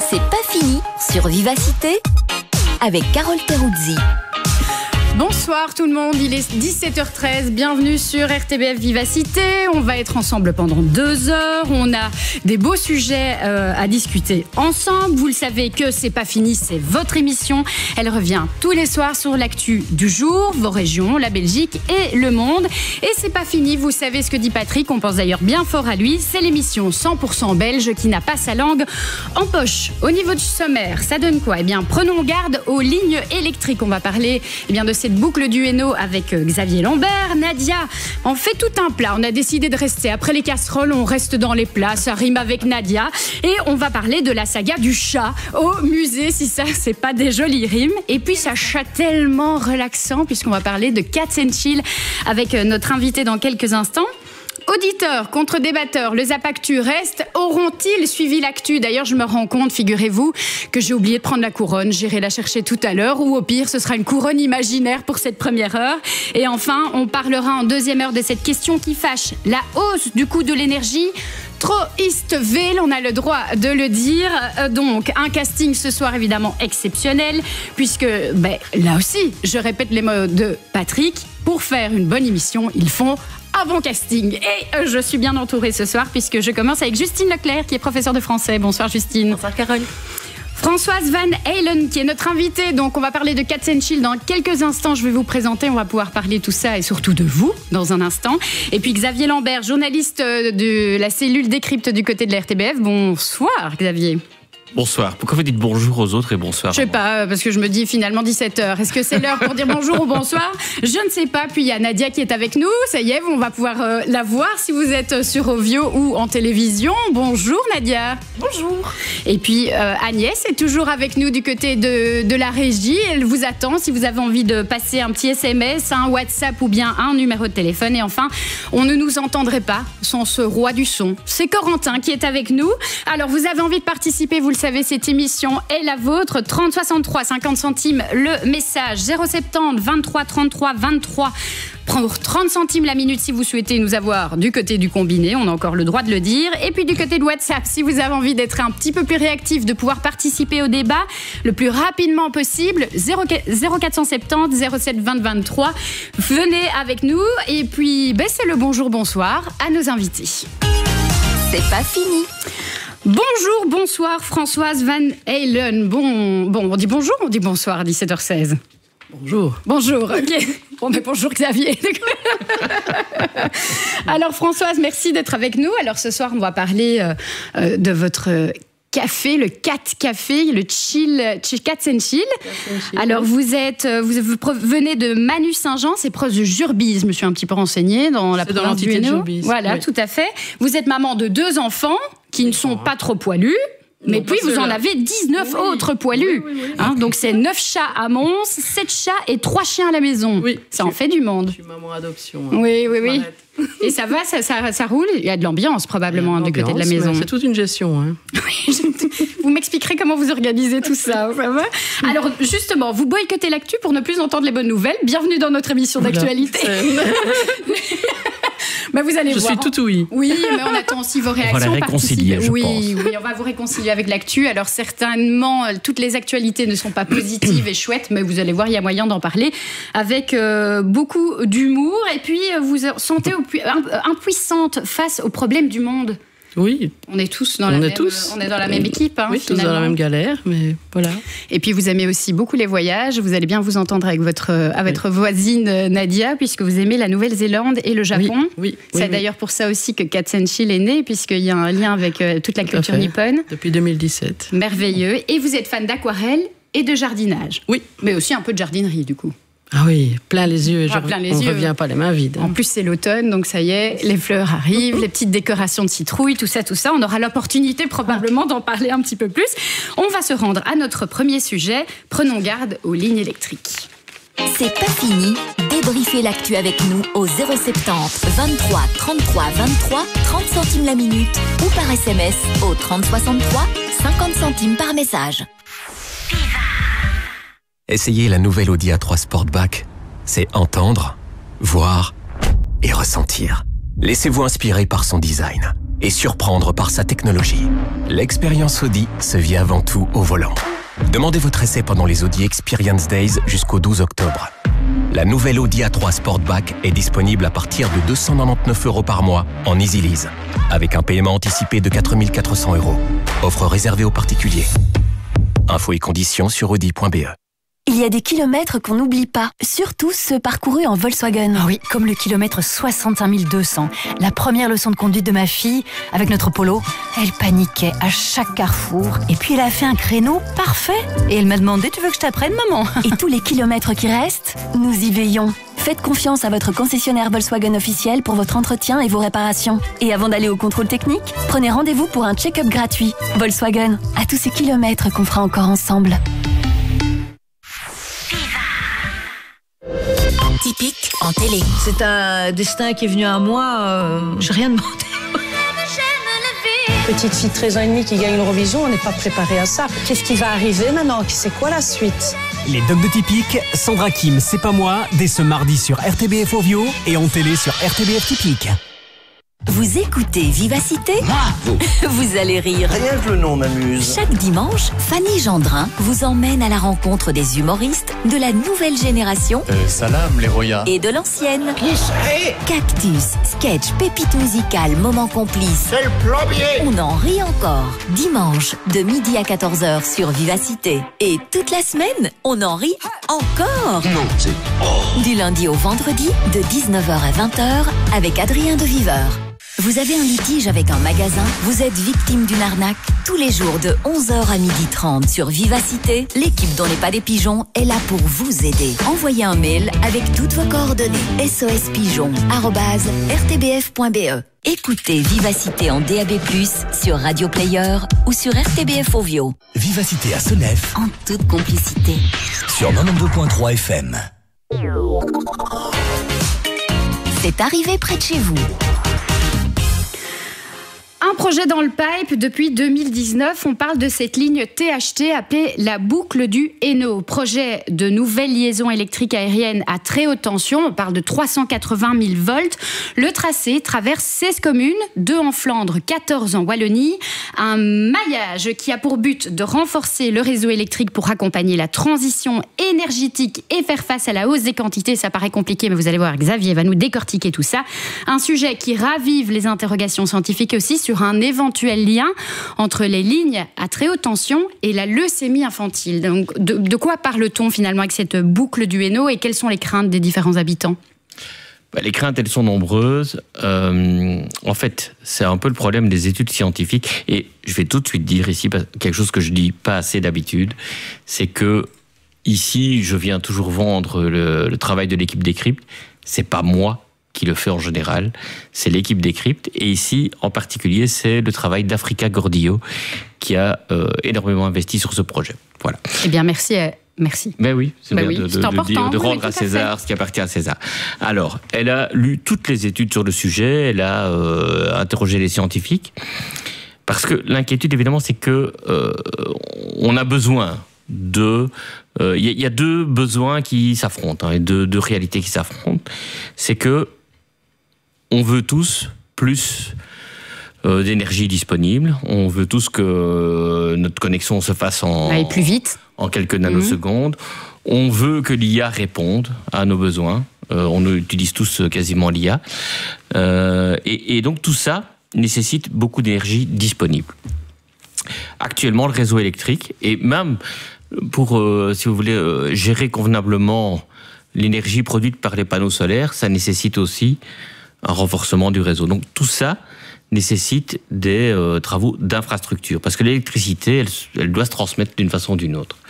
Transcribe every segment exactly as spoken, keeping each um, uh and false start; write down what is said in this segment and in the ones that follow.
C'est pas fini sur Vivacité avec Carole Peruzzi. Bonsoir tout le monde, il est dix-sept heures treize, bienvenue sur R T B F Vivacité. On va être ensemble pendant deux heures, on a des beaux sujets euh, à discuter ensemble. Vous le savez que C'est pas fini, c'est votre émission. Elle revient tous les soirs sur l'actu du jour, vos régions, la Belgique et le monde. Et c'est pas fini, vous savez ce que dit Patrick, on pense d'ailleurs bien fort à lui. C'est l'émission cent pour cent belge qui n'a pas sa langue en poche. Au niveau du sommaire, ça donne quoi ? Eh bien, prenons garde aux lignes électriques. On va parler eh bien, de ces cette boucle du Hainaut avec Xavier Lambert. Nadia en fait tout un plat. On a décidé de rester. Après les casseroles, on reste dans les plats. Ça rime avec Nadia. Et on va parler de la saga du chat au musée, si ça, c'est pas des jolies rimes. Et puis, ça chat tellement relaxant puisqu'on va parler de Cats and Chill avec notre invité dans quelques instants. Auditeurs contre débatteurs, le Zapactu reste. Auront-ils suivi l'actu ? D'ailleurs, je me rends compte, figurez-vous, que j'ai oublié de prendre la couronne. J'irai la chercher tout à l'heure, ou au pire, ce sera une couronne imaginaire pour cette première heure. Et enfin, on parlera en deuxième heure de cette question qui fâche. La hausse du coût de l'énergie. Trop Eastville, on a le droit de le dire. Euh, donc, un casting ce soir évidemment exceptionnel, puisque, ben, là aussi, je répète les mots de Patrick, pour faire une bonne émission, ils font un bon casting. Et euh, je suis bien entourée ce soir, puisque je commence avec Justine Leclerc, qui est professeure de français. Bonsoir Justine. Bonsoir Carole. Françoise Van Halen, qui est notre invitée. Donc, on va parler de Cats and Chill dans quelques instants. Je vais vous présenter. On va pouvoir parler tout ça et surtout de vous dans un instant. Et puis, Xavier Lambert, journaliste de la cellule Décrypte du côté de la R T B F. Bonsoir, Xavier. Bonsoir. Pourquoi vous dites bonjour aux autres et bonsoir? Je sais pas, parce que je me dis finalement dix-sept heures. Est-ce que c'est l'heure pour dire bonjour ou bonsoir? Je ne sais pas. Puis il y a Nadia qui est avec nous. Ça y est, on va pouvoir euh, la voir si vous êtes sur Ovio ou en télévision. Bonjour Nadia. Bonjour. Et puis euh, Agnès est toujours avec nous du côté de, de la régie. Elle vous attend si vous avez envie de passer un petit S M S, un WhatsApp ou bien un numéro de téléphone. Et enfin, on ne nous entendrait pas sans ce roi du son. C'est Corentin qui est avec nous. Alors vous avez envie de participer, vous le savez, cette émission est la vôtre. trente soixante-trois, cinquante centimes le message. zéro soixante-dix, vingt-trois, trente-trois, vingt-trois. Pour trente centimes la minute si vous souhaitez nous avoir du côté du combiné, on a encore le droit de le dire. Et puis du côté de WhatsApp, si vous avez envie d'être un petit peu plus réactif, de pouvoir participer au débat le plus rapidement possible, zéro quatre cent soixante-dix, zéro sept, vingt, vingt-trois. Venez avec nous et puis ben, c'est le bonjour, bonsoir à nos invités. C'est pas fini. Bonjour, bonsoir Françoise Van Halen. Bon, bon, on dit bonjour, on dit bonsoir à dix-sept heures seize. Bonjour. Bonjour, ok. Bon, mais bonjour Xavier. Alors Françoise, merci d'être avec nous. Alors ce soir, on va parler euh, de votre café, le Cat Café, le Chill, Cats and Chill. Alors vous êtes, vous venez de Manu-Saint-Jean, c'est proche de Jurbise. Je me suis un petit peu renseignée dans la province du Hainaut. Voilà, oui. Tout à fait. Vous êtes maman de deux enfants qui oui, ne sont pas trop poilus. Mais non, puis vous en avez dix-neuf oui, autres poilus. Oui, oui, oui, hein, donc c'est neuf chats à Mons, sept chats et trois chiens à la maison. Oui, ça en fait du monde. Je suis maman adoption. Hein. Oui, oui, oui. Et ça va, ça, ça, ça roule. Il y a de l'ambiance probablement du côté de la maison. C'est toute une gestion. Hein. Oui, vous m'expliquerez comment vous organisez tout ça. ça va Alors justement, vous boycottez l'actu pour ne plus entendre les bonnes nouvelles. Bienvenue dans notre émission voilà, d'actualité. Bah vous allez je voir. suis tout oui. Oui, mais on attend aussi vos réactions. On va la réconcilier, je oui, pense. Oui, on va vous réconcilier avec l'actu. Alors certainement, toutes les actualités ne sont pas positives et chouettes, mais vous allez voir, il y a moyen d'en parler avec euh, beaucoup d'humour. Et puis, vous vous sentez impuissante face aux problèmes du monde. Oui. On est tous dans, on la, est même, tous. On est dans la même équipe. Hein, oui, tous dans la même galère, mais voilà. Et puis, vous aimez aussi beaucoup les voyages. Vous allez bien vous entendre avec votre, avec votre oui. voisine Nadia, puisque vous aimez la Nouvelle-Zélande et le Japon. Oui, oui, C'est oui, d'ailleurs oui. pour ça aussi que Cats and Chill est né, puisqu'il y a un lien avec euh, toute la Tout culture nippone. Depuis deux mille dix-sept. Merveilleux. Et vous êtes fan d'aquarelle et de jardinage. Oui. Mais aussi un peu de jardinerie, du coup. Ah oui, plein les yeux. Ah, plein les on ne yeux. revient pas les mains vides. En plus, c'est l'automne, donc ça y est, les fleurs arrivent, les petites décorations de citrouilles, tout ça, tout ça. On aura l'opportunité probablement d'en parler un petit peu plus. On va se rendre à notre premier sujet. Prenons garde aux lignes électriques. C'est pas fini. Débriefez l'actu avec nous au zéro soixante-dix, vingt-trois, trente-trois, vingt-trois, trente centimes la minute ou par S M S au trente soixante-trois, cinquante centimes par message. Essayez la nouvelle Audi A trois Sportback. C'est entendre, voir et ressentir. Laissez-vous inspirer par son design. et surprendre par sa technologie. L'expérience Audi se vit avant tout au volant. Demandez votre essai pendant les Audi Experience Days jusqu'au douze octobre. La nouvelle Audi A trois Sportback est disponible à partir de deux cent quatre-vingt-dix-neuf euros par mois en Easy Lease, avec un paiement anticipé de quatre mille quatre cents euros. Offre réservée aux particuliers. Infos et conditions sur audi point b e. Il y a des kilomètres qu'on n'oublie pas, surtout ceux parcourus en Volkswagen. Ah oui, comme le kilomètre soixante-cinq mille deux cents. La première leçon de conduite de ma fille, avec notre Polo, elle paniquait à chaque carrefour. Et puis elle a fait un créneau parfait. Et elle m'a demandé, tu veux que je t'apprenne, maman? Et tous les kilomètres qui restent, nous y veillons. Faites confiance à votre concessionnaire Volkswagen officiel pour votre entretien et vos réparations. Et avant d'aller au contrôle technique, prenez rendez-vous pour un check-up gratuit. Volkswagen, à tous ces kilomètres qu'on fera encore ensemble. Typique en télé. C'est un destin qui est venu à moi, euh, j'ai rien demandé. Petite fille de treize ans et demi qui gagne l'Eurovision, on n'est pas préparé à ça. Qu'est-ce qui va arriver maintenant? C'est quoi la suite? Les docs de Typique, Sandra Kim, c'est pas moi, dès ce mardi sur R T B F Ovio et en télé sur R T B F Typique. Vous écoutez Vivacité? Bravo. Vous allez rire. Rien que le nom m'amuse. Chaque dimanche, Fanny Gendrin vous emmène à la rencontre des humoristes de la nouvelle génération euh, Salam, les Roya. et de l'ancienne. Qui c'est? Cactus, sketch, pépite musicale, moment complice. C'est le plombier. On en rit encore. Dimanche, de midi à quatorze heures sur Vivacité. Et toute la semaine, on en rit encore. Non, c'est... Oh. Du lundi au vendredi, de dix-neuf heures à vingt heures, avec Adrien de Viveur. Vous avez un litige avec un magasin? Vous êtes victime d'une arnaque? Tous les jours de onze heures à midi trente sur Vivacité, l'équipe d'On n'est pas des pigeons est là pour vous aider. Envoyez un mail avec toutes vos coordonnées. sospigeon arobase r t b f point b e. Écoutez Vivacité en D A B plus, sur Radio Player ou sur R T B F Ovio. Vivacité à Senef, en toute complicité. Sur quatre-vingt-douze virgule trois F M. C'est arrivé près de chez vous. Un projet dans le pipe depuis deux mille dix-neuf. On parle de cette ligne T H T appelée la boucle du Hainaut. Projet de nouvelle liaison électrique aérienne à très haute tension. On parle de trois cent quatre-vingt mille volts. Le tracé traverse seize communes, deux en Flandre, quatorze en Wallonie. Un maillage qui a pour but de renforcer le réseau électrique pour accompagner la transition énergétique et faire face à la hausse des quantités. Ça paraît compliqué, mais vous allez voir, Xavier va nous décortiquer tout ça. Un sujet qui ravive les interrogations scientifiques aussi sur un éventuel lien entre les lignes à très haute tension et la leucémie infantile. Donc, de, de quoi parle-t-on finalement avec cette boucle du Hainaut et quelles sont les craintes des différents habitants? Bah, les craintes, elles sont nombreuses. Euh, en fait, c'est un peu le problème des études scientifiques. Et je vais tout de suite dire ici quelque chose que je dis pas assez d'habitude, c'est que ici, je viens toujours vendre le, le travail de l'équipe Décrypte. C'est pas moi qui le fait en général, c'est l'équipe Décrypte. Et ici, en particulier, c'est le travail d'Africa Gordillo qui a euh, énormément investi sur ce projet. Voilà. Eh bien, merci. Euh, merci. Mais oui, c'est bah bien oui, de, de, c'est de, important, de, de oui, rendre à César fait. ce qui appartient à César. Alors, elle a lu toutes les études sur le sujet, elle a euh, interrogé les scientifiques, parce que l'inquiétude, évidemment, c'est que euh, on a besoin de... Il euh, y, y a deux besoins qui s'affrontent, hein, et deux, deux réalités qui s'affrontent. C'est que on veut tous plus euh, d'énergie disponible. On veut tous que euh, notre connexion se fasse en, Aller plus vite. en quelques nanosecondes. Mmh. On veut que l'I A réponde à nos besoins. Euh, on utilise tous quasiment l'I A. Euh, et, et donc tout ça nécessite beaucoup d'énergie disponible. Actuellement, le réseau électrique, et même pour, euh, si vous voulez, euh, gérer convenablement l'énergie produite par les panneaux solaires, ça nécessite aussi un renforcement du réseau. Donc tout ça nécessite des euh, travaux d'infrastructure, parce que l'électricité, elle, elle doit se transmettre d'une façon ou d'une autre.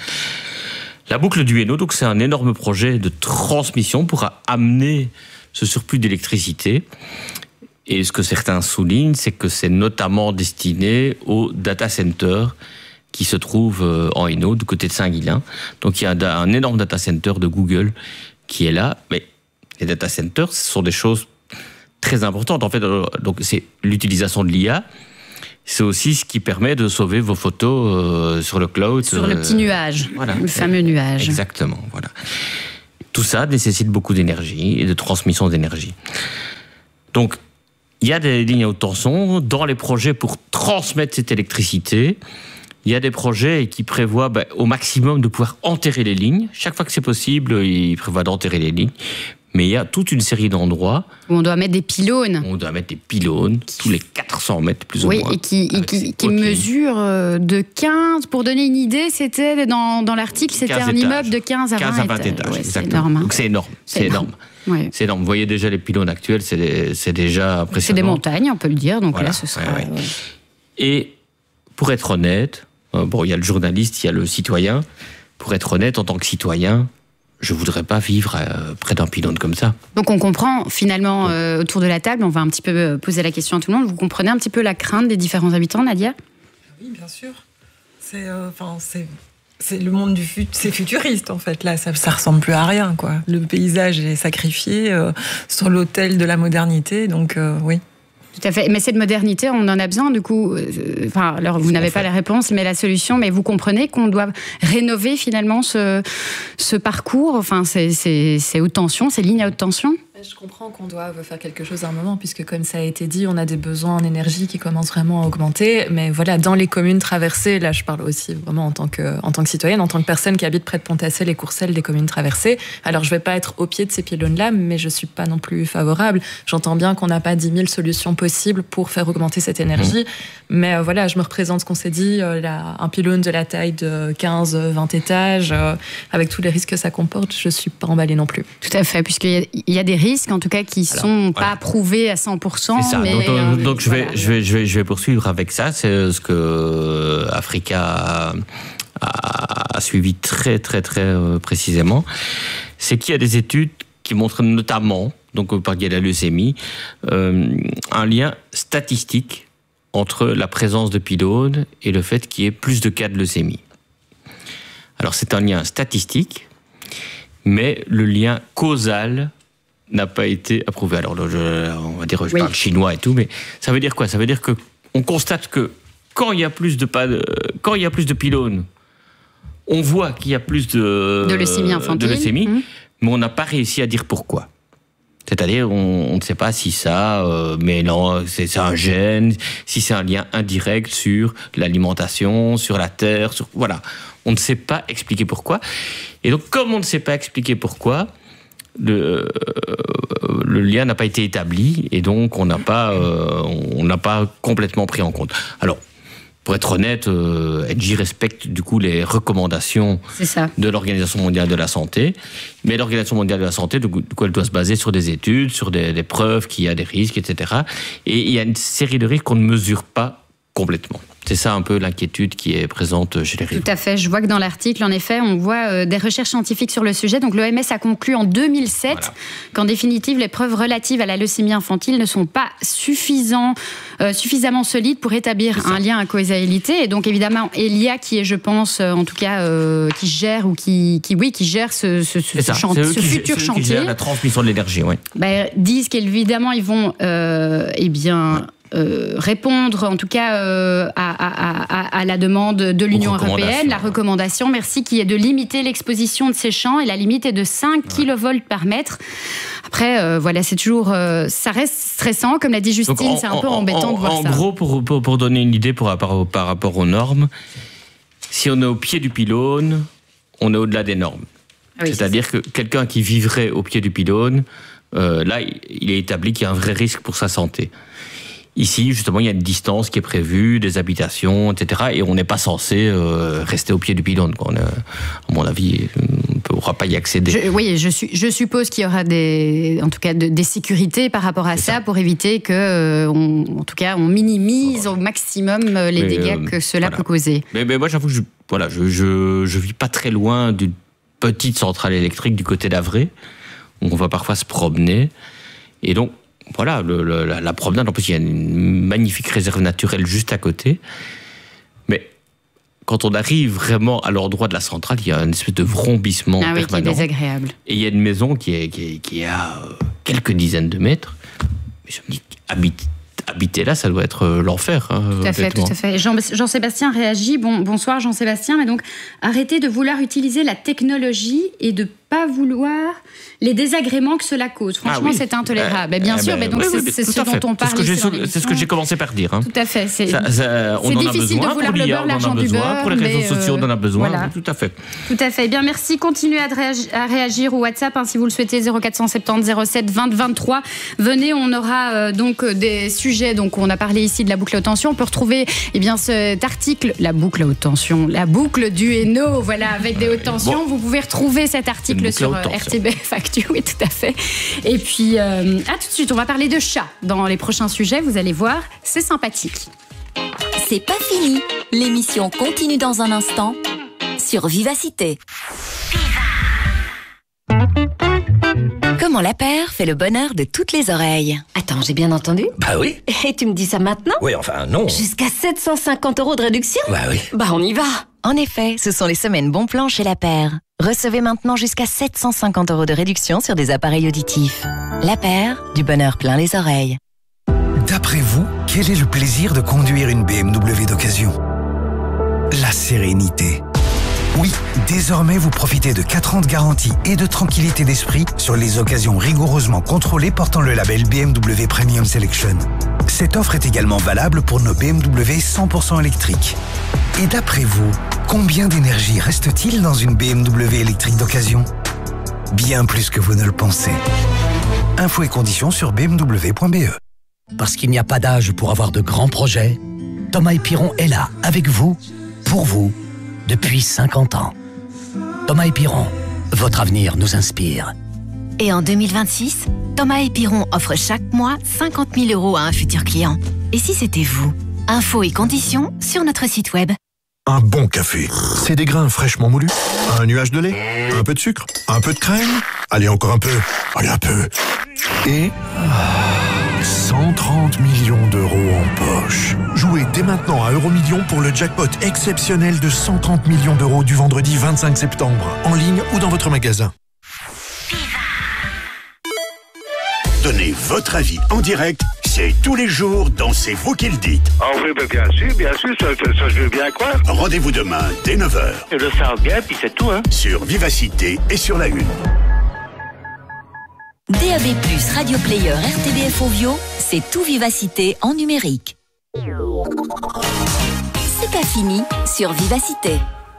La boucle du Hainaut, donc c'est un énorme projet de transmission pour amener ce surplus d'électricité. Et ce que certains soulignent, c'est que c'est notamment destiné aux data centers qui se trouvent en Hainaut, du côté de Saint-Guilain. Donc il y a un énorme data center de Google qui est là, mais les data centers, ce sont des choses très importante. En fait, donc c'est l'utilisation de l'I A. C'est aussi ce qui permet de sauver vos photos euh, sur le cloud. Sur euh, le petit nuage, voilà. Le fameux nuage. Exactement, voilà. Tout ça nécessite beaucoup d'énergie et de transmission d'énergie. Donc, il y a des lignes à haute tension dans les projets pour transmettre cette électricité. Il y a des projets qui prévoient ben, au maximum de pouvoir enterrer les lignes. Chaque fois que c'est possible, ils prévoient d'enterrer les lignes. Mais il y a toute une série d'endroits où on doit mettre des pylônes. On doit mettre des pylônes tous les quatre cents mètres, plus oui, ou moins. Oui, et qui, et qui, qui mesurent de quinze... Pour donner une idée, c'était dans, dans l'article, c'était un étages. immeuble de quinze à vingt étages. étages ouais, c'est énorme. Hein. Donc c'est énorme. C'est, c'est énorme. énorme. Ouais. C'est énorme. Vous voyez déjà les pylônes actuels, c'est, des, c'est déjà impressionnant. C'est des montagnes, on peut le dire. Donc voilà. là, ce sera... Ouais, ouais. Et pour être honnête, bon, il y a le journaliste, il y a le citoyen. Pour être honnête, en tant que citoyen, je ne voudrais pas vivre euh, près d'un pylône comme ça. Donc on comprend finalement euh, autour de la table, on va un petit peu poser la question à tout le monde. Vous comprenez un petit peu la crainte des différents habitants, Nadia ? Oui, bien sûr. C'est, euh, c'est, c'est le monde du fut- c'est futuriste en fait. Là, ça, ça ressemble plus à rien, quoi. Le paysage est sacrifié euh, sur l'autel de la modernité, donc euh, oui. Tout à fait. Mais cette modernité, on en a besoin, du coup. Euh, enfin, alors, vous n'avez pas la réponse, mais la solution. Mais vous comprenez qu'on doit rénover finalement ce, ce parcours. Enfin, c'est, c'est, c'est haute tension, ces lignes à haute tension. Je comprends qu'on doit faire quelque chose à un moment, puisque comme ça a été dit, on a des besoins en énergie qui commencent vraiment à augmenter. Mais voilà, dans les communes traversées, là je parle aussi vraiment en tant que, en tant que citoyenne, en tant que personne qui habite près de Pontassel et Courcelles, des communes traversées. Alors je ne vais pas être au pied de ces pylônes-là, mais je ne suis pas non plus favorable. J'entends bien qu'on n'a pas dix mille solutions possibles pour faire augmenter cette énergie. Mmh. Mais euh, voilà, je me représente ce qu'on s'est dit, euh, là, un pylône de la taille de quinze à vingt étages, euh, avec tous les risques que ça comporte, je ne suis pas emballée non plus. Tout à fait, puisqu'il y a, il y a des risques, en tout cas, qui ne sont voilà. pas approuvés à cent pour cent. C'est ça. Mais donc, donc, euh, donc je, voilà. vais, je, vais, je, vais, je vais poursuivre avec ça. C'est ce que Africa a, a, a suivi très, très, très précisément. C'est qu'il y a des études qui montrent notamment, donc vous parliez de la leucémie, euh, un lien statistique entre la présence de pylônes et le fait qu'il y ait plus de cas de leucémie. Alors c'est un lien statistique, mais le lien causal n'a pas été approuvé. Alors, je, on va dire, je oui. parle chinois et tout, mais ça veut dire quoi ? Ça veut dire qu'on constate que quand il y a plus de, pas de, quand il y a plus de pylônes, on voit qu'il y a plus de, de leucémie infantile, de leucémie, mmh. mais on n'a pas réussi à dire pourquoi. C'est-à-dire, on, on ne sait pas si ça, euh, mais non, c'est, c'est un gène, si c'est un lien indirect sur l'alimentation, sur la terre, sur, voilà. On ne sait pas expliquer pourquoi. Et donc, comme on ne sait pas expliquer pourquoi, le, euh, le lien n'a pas été établi et donc on n'a pas, euh, on n'a pas complètement pris en compte. Alors, pour être honnête, euh, N J respecte du coup les recommandations de l'Organisation mondiale de la santé, mais l'Organisation mondiale de la santé, du coup, du coup elle doit se baser sur des études, sur des, des preuves qu'il y a des risques, et cetera. Et il y a une série de risques qu'on ne mesure pas complètement. C'est ça un peu l'inquiétude qui est présente chez les riverains. Tout à fait. Je vois que dans l'article, en effet, on voit euh, des recherches scientifiques sur le sujet. Donc l'O M S a conclu en deux mille sept voilà. qu'en définitive, les preuves relatives à la leucémie infantile ne sont pas suffisant, euh, suffisamment solides pour établir un lien à causalité. Et donc évidemment, Elia, qui est, je pense, euh, en tout cas, euh, qui gère ou qui, qui, oui, qui gère ce, ce, ce, ce, chant- ce futur gère, chantier, qui gère la transmission de l'énergie, oui. Bah, disent qu'évidemment, ils vont, euh, eh bien. Ouais. Euh, répondre en tout cas euh, à, à, à, à la demande de l'Union européenne, la recommandation, merci, qui est de limiter l'exposition de ces champs et la limite est de cinq ouais. kilovolts par mètre. Après, euh, voilà, c'est toujours, euh, ça reste stressant, comme l'a dit Justine, en, c'est un peu en, embêtant en, de voir en ça. En gros, pour, pour, pour donner une idée par rapport, par rapport aux normes, si on est au pied du pylône, on est au-delà des normes. Ah oui, c'est-à-dire c'est que quelqu'un qui vivrait au pied du pylône, euh, là, il est établi qu'il y a un vrai risque pour sa santé. Ici, justement, il y a une distance qui est prévue, des habitations, et cetera. Et on n'est pas censé euh, rester au pied du pylône. Quoi. On, euh, à mon avis, on ne pourra pas y accéder. Je, oui, je, suis, je suppose qu'il y aura des, en tout cas, de, des sécurités par rapport à ça, ça, pour éviter que, euh, on, en tout cas, on minimise au maximum les mais, dégâts euh, que cela voilà. peut causer. Mais, mais moi, j'avoue que je, voilà, je, je, je vis pas très loin d'une petite centrale électrique du côté d'Avray, où on va parfois se promener. Et donc, voilà, le, le, la, la promenade, en plus, il y a une magnifique réserve naturelle juste à côté. Mais quand on arrive vraiment à l'endroit de la centrale, il y a une espèce de vrombissement ah oui, permanent. Qui est désagréable. Et il y a une maison qui est, qui est, qui est à quelques dizaines de mètres. Mais je me dis, habiter, habiter là, ça doit être l'enfer. Hein, tout à fait, tout à fait. Jean, Jean-Sébastien réagit. Bon, bonsoir Jean-Sébastien. Mais donc, arrêtez de vouloir utiliser la technologie et de pas vouloir les désagréments que cela cause. Franchement, ah oui. c'est intolérable. Euh, bien eh sûr, ben, mais donc oui, c'est, oui, c'est ce à dont fait. on parle. C'est ce que j'ai, c'est ce que j'ai commencé par dire. Hein. Tout à fait. C'est, ça, ça, on c'est en difficile a besoin de vouloir pour le l'I A, beurre, on en l'argent a du besoin beurre. pour les réseaux mais, sociaux, on en a besoin. Voilà. Tout à fait. Tout à fait. Eh bien, merci. Continuez à, réagir, à réagir au WhatsApp hein, si vous le souhaitez. zéro quatre cent soixante-dix zéro sept vingt vingt-trois. Venez, on aura euh, donc des sujets. Donc, on a parlé ici de la boucle à haute tension. On peut retrouver eh bien cet article, la boucle à haute tension, la boucle du Hainaut, voilà, avec des hautes tensions. Bon. Vous pouvez retrouver cet article sur euh, R T B F Actu. Oui, tout à fait. Et puis, euh, à tout de suite. On va parler de chats dans les prochains sujets. Vous allez voir, c'est sympathique. C'est pas fini. L'émission continue dans un instant sur Vivacité. Comment la paire fait le bonheur de toutes les oreilles. Attends, j'ai bien entendu? Bah oui. Et tu me dis ça maintenant? Oui, enfin, non. Jusqu'à sept cent cinquante euros de réduction? Bah oui. Bah on y va. En effet, ce sont les semaines bon plan chez La Paire. Recevez maintenant jusqu'à sept cent cinquante euros de réduction sur des appareils auditifs. La Paire, du bonheur plein les oreilles. D'après vous, quel est le plaisir de conduire une B M W d'occasion? La sérénité. Oui, désormais vous profitez de quatre ans de garantie et de tranquillité d'esprit sur les occasions rigoureusement contrôlées portant le label B M W Premium Selection. Cette offre est également valable pour nos B M W cent pour cent électriques. Et d'après vous, combien d'énergie reste-t-il dans une B M W électrique d'occasion? Bien plus que vous ne le pensez. Infos et conditions sur b m w point b e. Parce qu'il n'y a pas d'âge pour avoir de grands projets, Thomas et Piron est là, avec vous, pour vous, depuis cinquante ans. Thomas et Piron, votre avenir nous inspire. Et en deux mille vingt-six, Thomas et Piron offre chaque mois cinquante mille euros à un futur client. Et si c'était vous? Infos et conditions sur notre site web. Un bon café, c'est des grains fraîchement moulus, un nuage de lait, un peu de sucre, un peu de crème, allez encore un peu, allez un peu, et cent trente millions d'euros en poche. Jouez dès maintenant à Euromillions pour le jackpot exceptionnel de cent trente millions d'euros du vendredi vingt-cinq septembre, en ligne ou dans votre magasin. Donnez votre avis en direct, c'est tous les jours dans C'est vous qui le dites. Ah oui, ben bien sûr, bien sûr, ça, ça, ça je veux bien croire. Rendez-vous demain dès neuf heures. Je le sens bien, puis c'est tout, hein. Sur Vivacité et sur la Une. D A B plus, Radio Player, R T B F Ovio, c'est tout Vivacité en numérique. C'est pas fini sur Vivacité.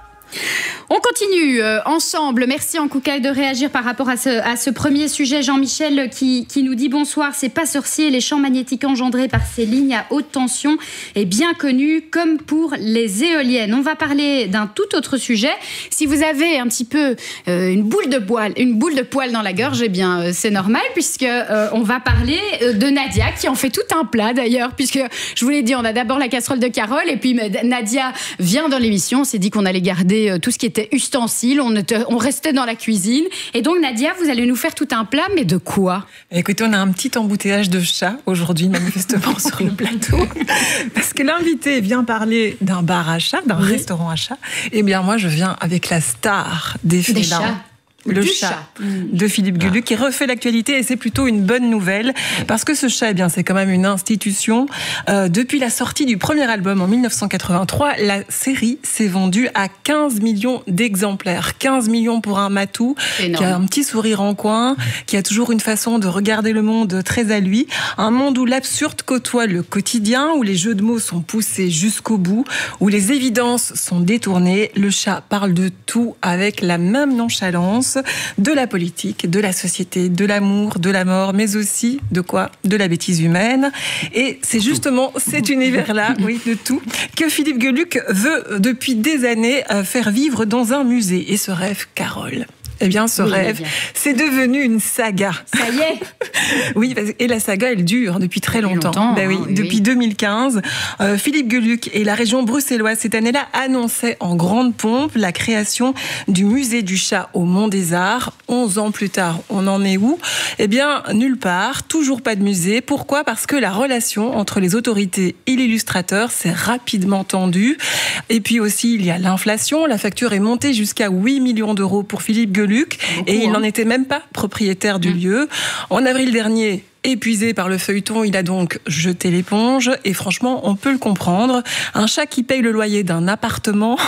On continue euh, ensemble. Merci en Koukaï de réagir par rapport à ce, à ce premier sujet. Jean-Michel qui, qui nous dit bonsoir, c'est pas sorcier. Les champs magnétiques engendrés par ces lignes à haute tension est bien connu, comme pour les éoliennes. On va parler d'un tout autre sujet. Si vous avez un petit peu euh, une boule de poil, une boule de poil dans la gorge, eh bien euh, c'est normal puisque euh, on va parler euh, de Nadia qui en fait tout un plat d'ailleurs. Puisque je vous l'ai dit, on a d'abord la casserole de Carole et puis Nadia vient dans l'émission. On s'est dit qu'on allait garder euh, tout ce qui était ustensiles, on, était, on restait dans la cuisine. Et donc, Nadia, vous allez nous faire tout un plat, mais de quoi? Écoutez, on a un petit embouteillage de chats aujourd'hui, manifestement, sur le plateau. Parce que l'invité vient parler d'un bar à chats, d'un oui. restaurant à chats. Eh bien, moi, je viens avec la star des félins. Des chats. Le du chat, chat de Philippe Gueluc qui refait l'actualité et c'est plutôt une bonne nouvelle parce que ce chat, eh bien, c'est quand même une institution. Euh, depuis la sortie du premier album en mille neuf cent quatre-vingt-trois, la série s'est vendue à quinze millions d'exemplaires. quinze millions pour un matou qui a un petit sourire en coin, qui a toujours une façon de regarder le monde très à lui. Un monde où l'absurde côtoie le quotidien, où les jeux de mots sont poussés jusqu'au bout, où les évidences sont détournées. Le chat parle de tout avec la même nonchalance. De la politique, de la société, de l'amour, de la mort, mais aussi de quoi? De la bêtise humaine. Et c'est justement cet univers-là, oui, de tout, que Philippe Gueluc veut depuis des années faire vivre dans un musée. Et ce rêve, Carole. Eh bien, ce oui, rêve, c'est devenu une saga. Ça y est. Oui, et la saga, elle dure depuis très depuis longtemps. longtemps ben oui, oui, depuis oui. deux mille quinze, euh, Philippe Gueluc et la région bruxelloise, cette année-là, annonçaient en grande pompe la création du musée du chat au Mont des Arts. Onze ans plus tard, on en est où? Eh bien, nulle part, toujours pas de musée. Pourquoi? Parce que la relation entre les autorités et l'illustrateur s'est rapidement tendue. Et puis aussi, il y a l'inflation. La facture est montée jusqu'à huit millions d'euros pour Philippe Gueluc. Beaucoup, et il n'en hein. était même pas propriétaire du mmh. lieu. En avril dernier, Épuisé par le feuilleton, il a donc jeté l'éponge et franchement, on peut le comprendre. Un chat qui paye le loyer d'un appartement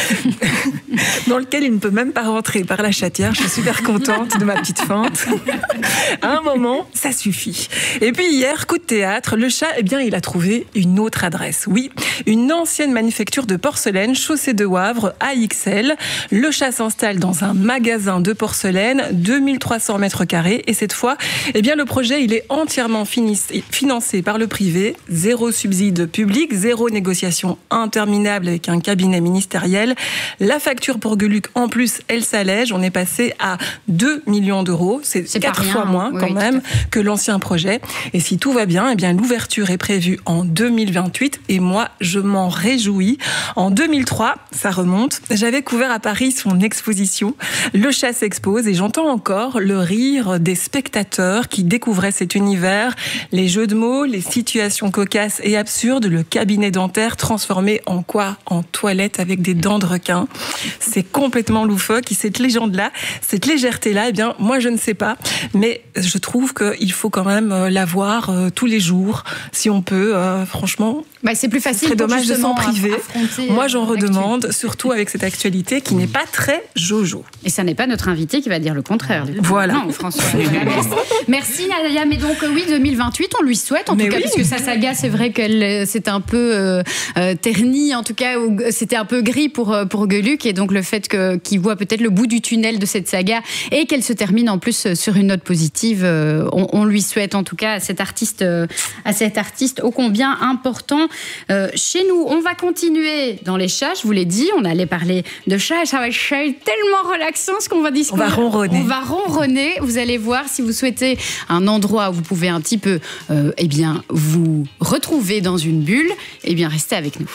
dans lequel il ne peut même pas rentrer par la chatière. Je suis super contente de ma petite feinte. À un moment, ça suffit. Et puis hier, coup de théâtre, le chat, eh bien, il a trouvé une autre adresse. Oui, une ancienne manufacture de porcelaine, chaussée de Wavre, A X L. Le chat s'installe dans un magasin de porcelaine, deux mille trois cents mètres carrés. Et cette fois, eh bien, le projet, il est entièrement financé par le privé, zéro subside public, zéro négociation interminable avec un cabinet ministériel. La facture pour Geluc, en plus, elle s'allège. On est passé à deux millions d'euros. C'est, C'est quatre fois moins, oui, quand oui, même, que l'ancien projet. Et si tout va bien, eh bien, l'ouverture est prévue en deux mille vingt-huit. Et moi, je m'en réjouis. En deux mille trois, ça remonte, j'avais couvert à Paris son exposition. Le chat s'expose et j'entends encore le rire des spectateurs qui découvraient cet univers, les jeux de mots, les situations cocasses et absurdes, le cabinet dentaire transformé en quoi ? En toilette avec des dents de requin. C'est complètement loufoque. Et cette légende-là, cette légèreté-là, eh bien, moi, je ne sais pas. Mais je trouve qu'il faut quand même la voir euh, tous les jours, si on peut, euh, franchement. Bah, c'est plus facile. C'est dommage de s'en priver. Moi, j'en euh, redemande, surtout avec cette actualité qui n'est pas très jojo. Et ça n'est pas notre invité qui va dire le contraire. Du coup. Voilà. Non, François. Merci. Merci, Nadia. Mais donc, oui, deux mille vingt-huit, on lui souhaite, en Mais tout cas, oui. Puisque sa saga, c'est vrai qu'elle s'est un peu euh, euh, ternie, en tout cas, c'était un peu gris pour, pour Geluc. Et donc, le fait que, qu'il voit peut-être le bout du tunnel de cette saga et qu'elle se termine en plus sur une note positive, euh, on, on lui souhaite, en tout cas, à cet artiste, euh, à cet artiste ô combien important. Euh, chez nous, on va continuer dans les chats, je vous l'ai dit, on allait parler de chats et ça va être tellement relaxant ce qu'on va discuter. On va ronronner. On va ronronner, vous allez voir si vous souhaitez un endroit où vous pouvez un petit peu euh, eh bien, vous retrouver dans une bulle, eh bien restez avec nous.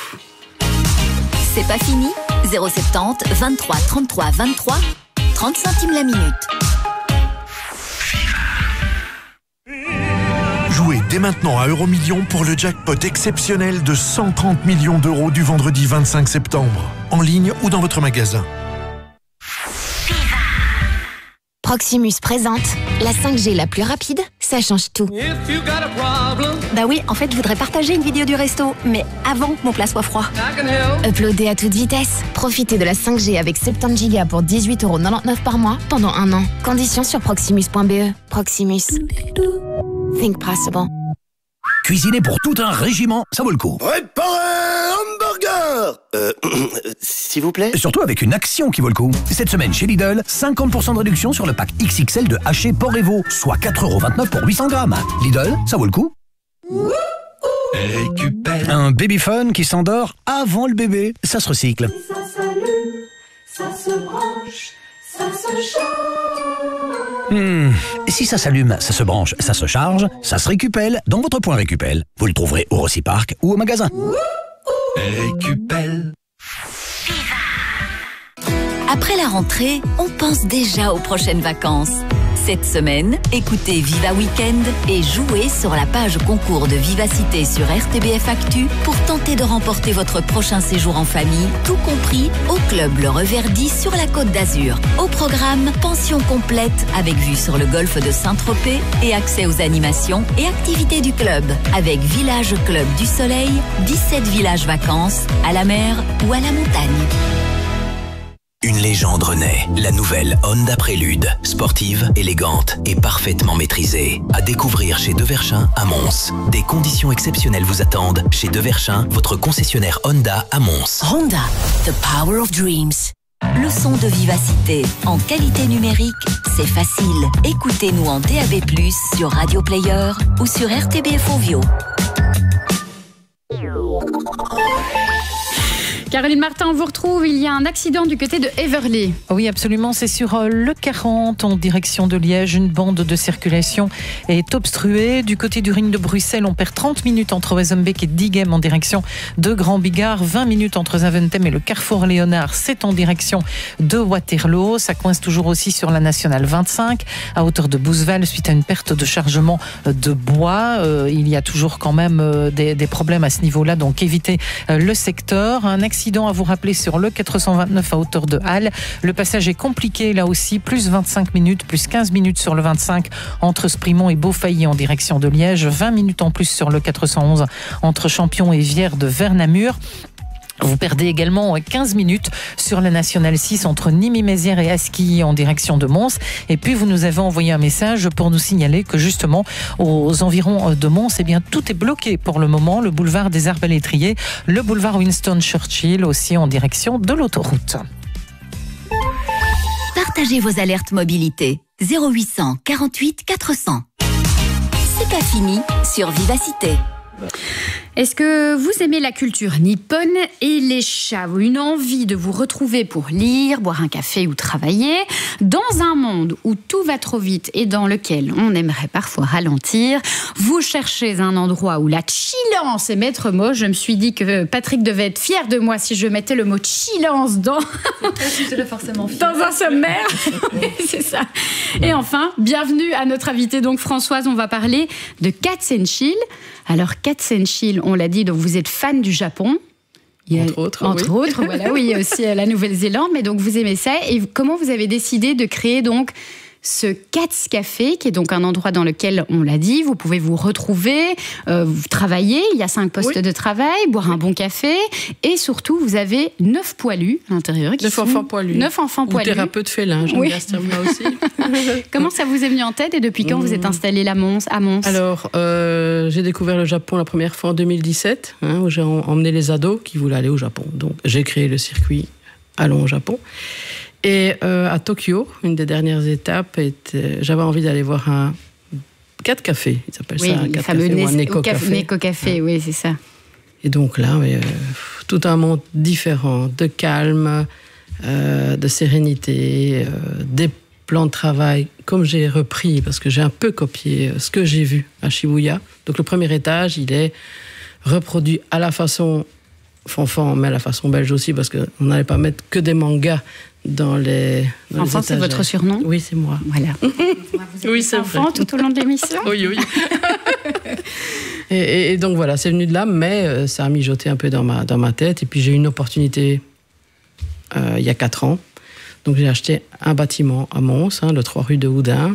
C'est pas fini, zéro sept zéro vingt-trois trente-trois vingt-trois, trente centimes la minute. Jouez dès maintenant à Euromillions pour le jackpot exceptionnel de cent trente millions d'euros du vendredi vingt-cinq septembre. En ligne ou dans votre magasin. Proximus présente la cinq G la plus rapide, ça change tout. Bah oui, en fait, je voudrais partager une vidéo du resto, mais avant que mon plat soit froid. Uploader à toute vitesse. Profitez de la cinq G avec soixante-dix gigas pour dix-huit euros quatre-vingt-dix-neuf par mois pendant un an. Conditions sur proximus point b e. Proximus. Think possible. Cuisiner pour tout un régiment, ça vaut le coup. Préparez hamburger Euh, s'il vous plaît. Surtout avec une action qui vaut le coup. Cette semaine chez Lidl, cinquante pour cent de réduction sur le pack X X L de haché porc et veau, soit quatre euros vingt-neuf pour huit cents grammes. Lidl, ça vaut le coup. Récupère. Un babyphone qui s'endort avant le bébé, ça se recycle. Ça s'allume, ça se branche, ça se charge. Hmm. Si ça s'allume, ça se branche, ça se charge, ça se récupère dans votre point Récupel. Vous le trouverez au Rossi-Park ou au magasin. Récupel. Après la rentrée, on pense déjà aux prochaines vacances. Cette semaine, écoutez Viva Weekend et jouez sur la page concours de Vivacité sur R T B F Actu pour tenter de remporter votre prochain séjour en famille, tout compris au club Le Reverdy sur la Côte d'Azur. Au programme, pension complète avec vue sur le golfe de Saint-Tropez et accès aux animations et activités du club avec Village Club du Soleil, dix-sept villages vacances à la mer ou à la montagne. Une légende renaît, la nouvelle Honda Prélude, sportive, élégante et parfaitement maîtrisée. À découvrir chez Deverchin à Mons. Des conditions exceptionnelles vous attendent chez Deverchin, votre concessionnaire Honda à Mons. Honda, the power of dreams. Le son de Vivacité en qualité numérique, c'est facile. Écoutez-nous en D A B plus, sur Radio Player ou sur R T B F Ovio. Caroline Martin, on vous retrouve. Il y a un accident du côté de Heverlee. Oui, absolument. C'est sur le quarante en direction de Liège. Une bande de circulation est obstruée. Du côté du ring de Bruxelles, on perd trente minutes entre Wezenbeek et Diegem en direction de Grand Bigard. vingt minutes entre Zaventem et le Carrefour Léonard. C'est en direction de Waterloo. Ça coince toujours aussi sur la nationale vingt-cinq à hauteur de Bouzeval suite à une perte de chargement de bois. Euh, il y a toujours quand même euh, des, des problèmes à ce niveau-là. Donc évitez euh, le secteur. Un accident accident à vous rappeler sur le quatre cent vingt-neuf à hauteur de Halle. Le passage est compliqué là aussi, plus vingt-cinq minutes, plus quinze minutes sur le vingt-cinq entre Sprimont et Beaufailly en direction de Liège, vingt minutes en plus sur le quatre cent onze entre Champion et Vière de Vernamur. Vous perdez également quinze minutes sur la Nationale six entre Nîmes-Mézières et Asquilly en direction de Mons. Et puis, vous nous avez envoyé un message pour nous signaler que justement, aux environs de Mons, eh bien, tout est bloqué pour le moment. Le boulevard des Arbalétriers, le boulevard Winston Churchill aussi en direction de l'autoroute. Partagez vos alertes mobilité. zéro huit cent quarante-huit quatre cents. C'est pas fini sur Vivacité. Est-ce que vous aimez la culture nippone et les chats? Une envie de vous retrouver pour lire, boire un café ou travailler dans un monde où tout va trop vite et dans lequel on aimerait parfois ralentir? Vous cherchez un endroit où la chillance est maître mot. Je me suis dit que Patrick devait être fier de moi si je mettais le mot chillance dans, forcément fier. dans un sommaire. C'est ça. Et enfin, bienvenue à notre invitée, donc Françoise. On va parler de Cats and Chill. Alors, Cats and Chill, on l'a dit, donc vous êtes fan du Japon. Il y a, entre autres. Entre oui. autres, voilà, oui, il y a aussi la Nouvelle-Zélande, mais donc vous aimez ça. Et comment vous avez décidé de créer donc ce Cats Café, qui est donc un endroit dans lequel, on l'a dit, vous pouvez vous retrouver, euh, vous travailler, il y a cinq postes oui. de travail, boire un bon café, et surtout, vous avez neuf poilus à l'intérieur. Qui neuf sont enfants poilus. Neuf enfants Ou poilus. thérapeutes félins, j'aime oui. bien ce terme-là aussi. Comment ça vous est venu en tête et depuis quand mmh. vous êtes installé à Mons, à Mons? Alors, euh, j'ai découvert le Japon la première fois en deux mille dix-sept, hein, où j'ai emmené les ados qui voulaient aller au Japon. Donc, j'ai créé le circuit Allons au Japon. Et euh, à Tokyo, une des dernières étapes, était, j'avais envie d'aller voir un Cat Café, ils appellent oui, ça un Cat Café ou un Neko Café. Neko Café, oui, c'est ça. Et donc là, euh, tout un monde différent, de calme, euh, de sérénité, euh, des plans de travail, comme j'ai repris, parce que j'ai un peu copié ce que j'ai vu à Shibuya. Donc le premier étage, il est reproduit à la façon fanfan, mais à la façon belge aussi, parce qu'on n'allait pas mettre que des mangas dans les dans Fanfan, c'est votre surnom? Oui, c'est moi. Voilà. Vous oui, c'est Fanfan tout au long de l'émission? Oui, oui. et, et, et donc voilà, c'est venu de là, mais euh, ça a mijoté un peu dans ma, dans ma tête. Et puis j'ai eu une opportunité euh, il y a quatre ans. Donc j'ai acheté un bâtiment à Mons, hein, le trois rue de Houdin,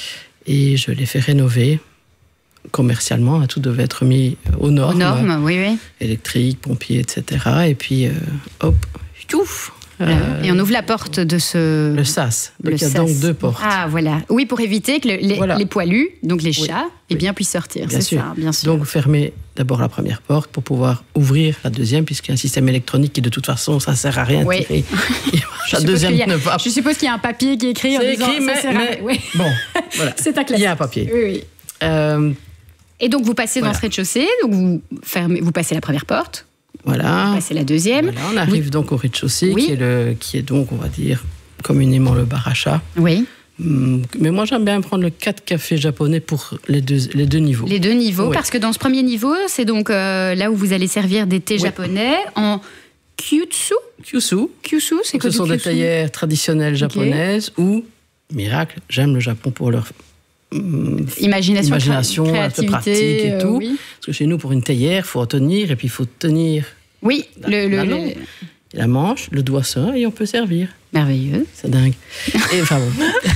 et je l'ai fait rénover commercialement. Hein, tout devait être mis aux normes. Aux normes, oui, oui. Électrique, pompier, et cetera. Et puis, euh, hop, chouf. Euh, et on ouvre la porte de ce... Le sas. Donc le il y a sas. donc deux portes. Ah, voilà. Oui, pour éviter que le, les, voilà. les poilus, donc les oui. chats, eh bien, puissent sortir. Bien c'est sûr. ça, bien sûr. Donc fermer d'abord la première porte pour pouvoir ouvrir la deuxième, puisqu'il y a un système électronique qui, de toute façon, ça ne sert à rien de oui. tirer. La deuxième a, ne va. Je suppose qu'il y a un papier qui est écrit. C'est en disant, écrit, mais, ça sert mais à... oui. bon, voilà. C'est un classique. Il y a un papier. Oui, oui. Euh, Et donc, vous passez voilà. dans ce rez-de-chaussée, donc vous, fermez, vous passez la première porte. Voilà. Vous passez la deuxième. Voilà, on arrive oui. donc au rez-de-chaussée, oui. qui, est le, qui est donc, on va dire, communément le bar à chat. Oui. Mais moi, j'aime bien prendre le quatre cafés japonais pour les deux, les deux niveaux. Les deux niveaux, oui. parce que dans ce premier niveau, c'est donc euh, là où vous allez servir des thés oui. japonais en kyutsu. Kyusu. Kyusu, c'est quoi? Ce sont kyusu? des théières traditionnelles japonaises okay. ou, miracle, j'aime le Japon pour leur hum, imagination, imagination un peu pratique et tout. Euh, oui. Parce que chez nous, pour une théière, il faut en tenir et puis il faut tenir oui, la, le, la, le, le, la manche, le doigt seul et on peut servir. Merveilleux. C'est dingue. Et enfin bon.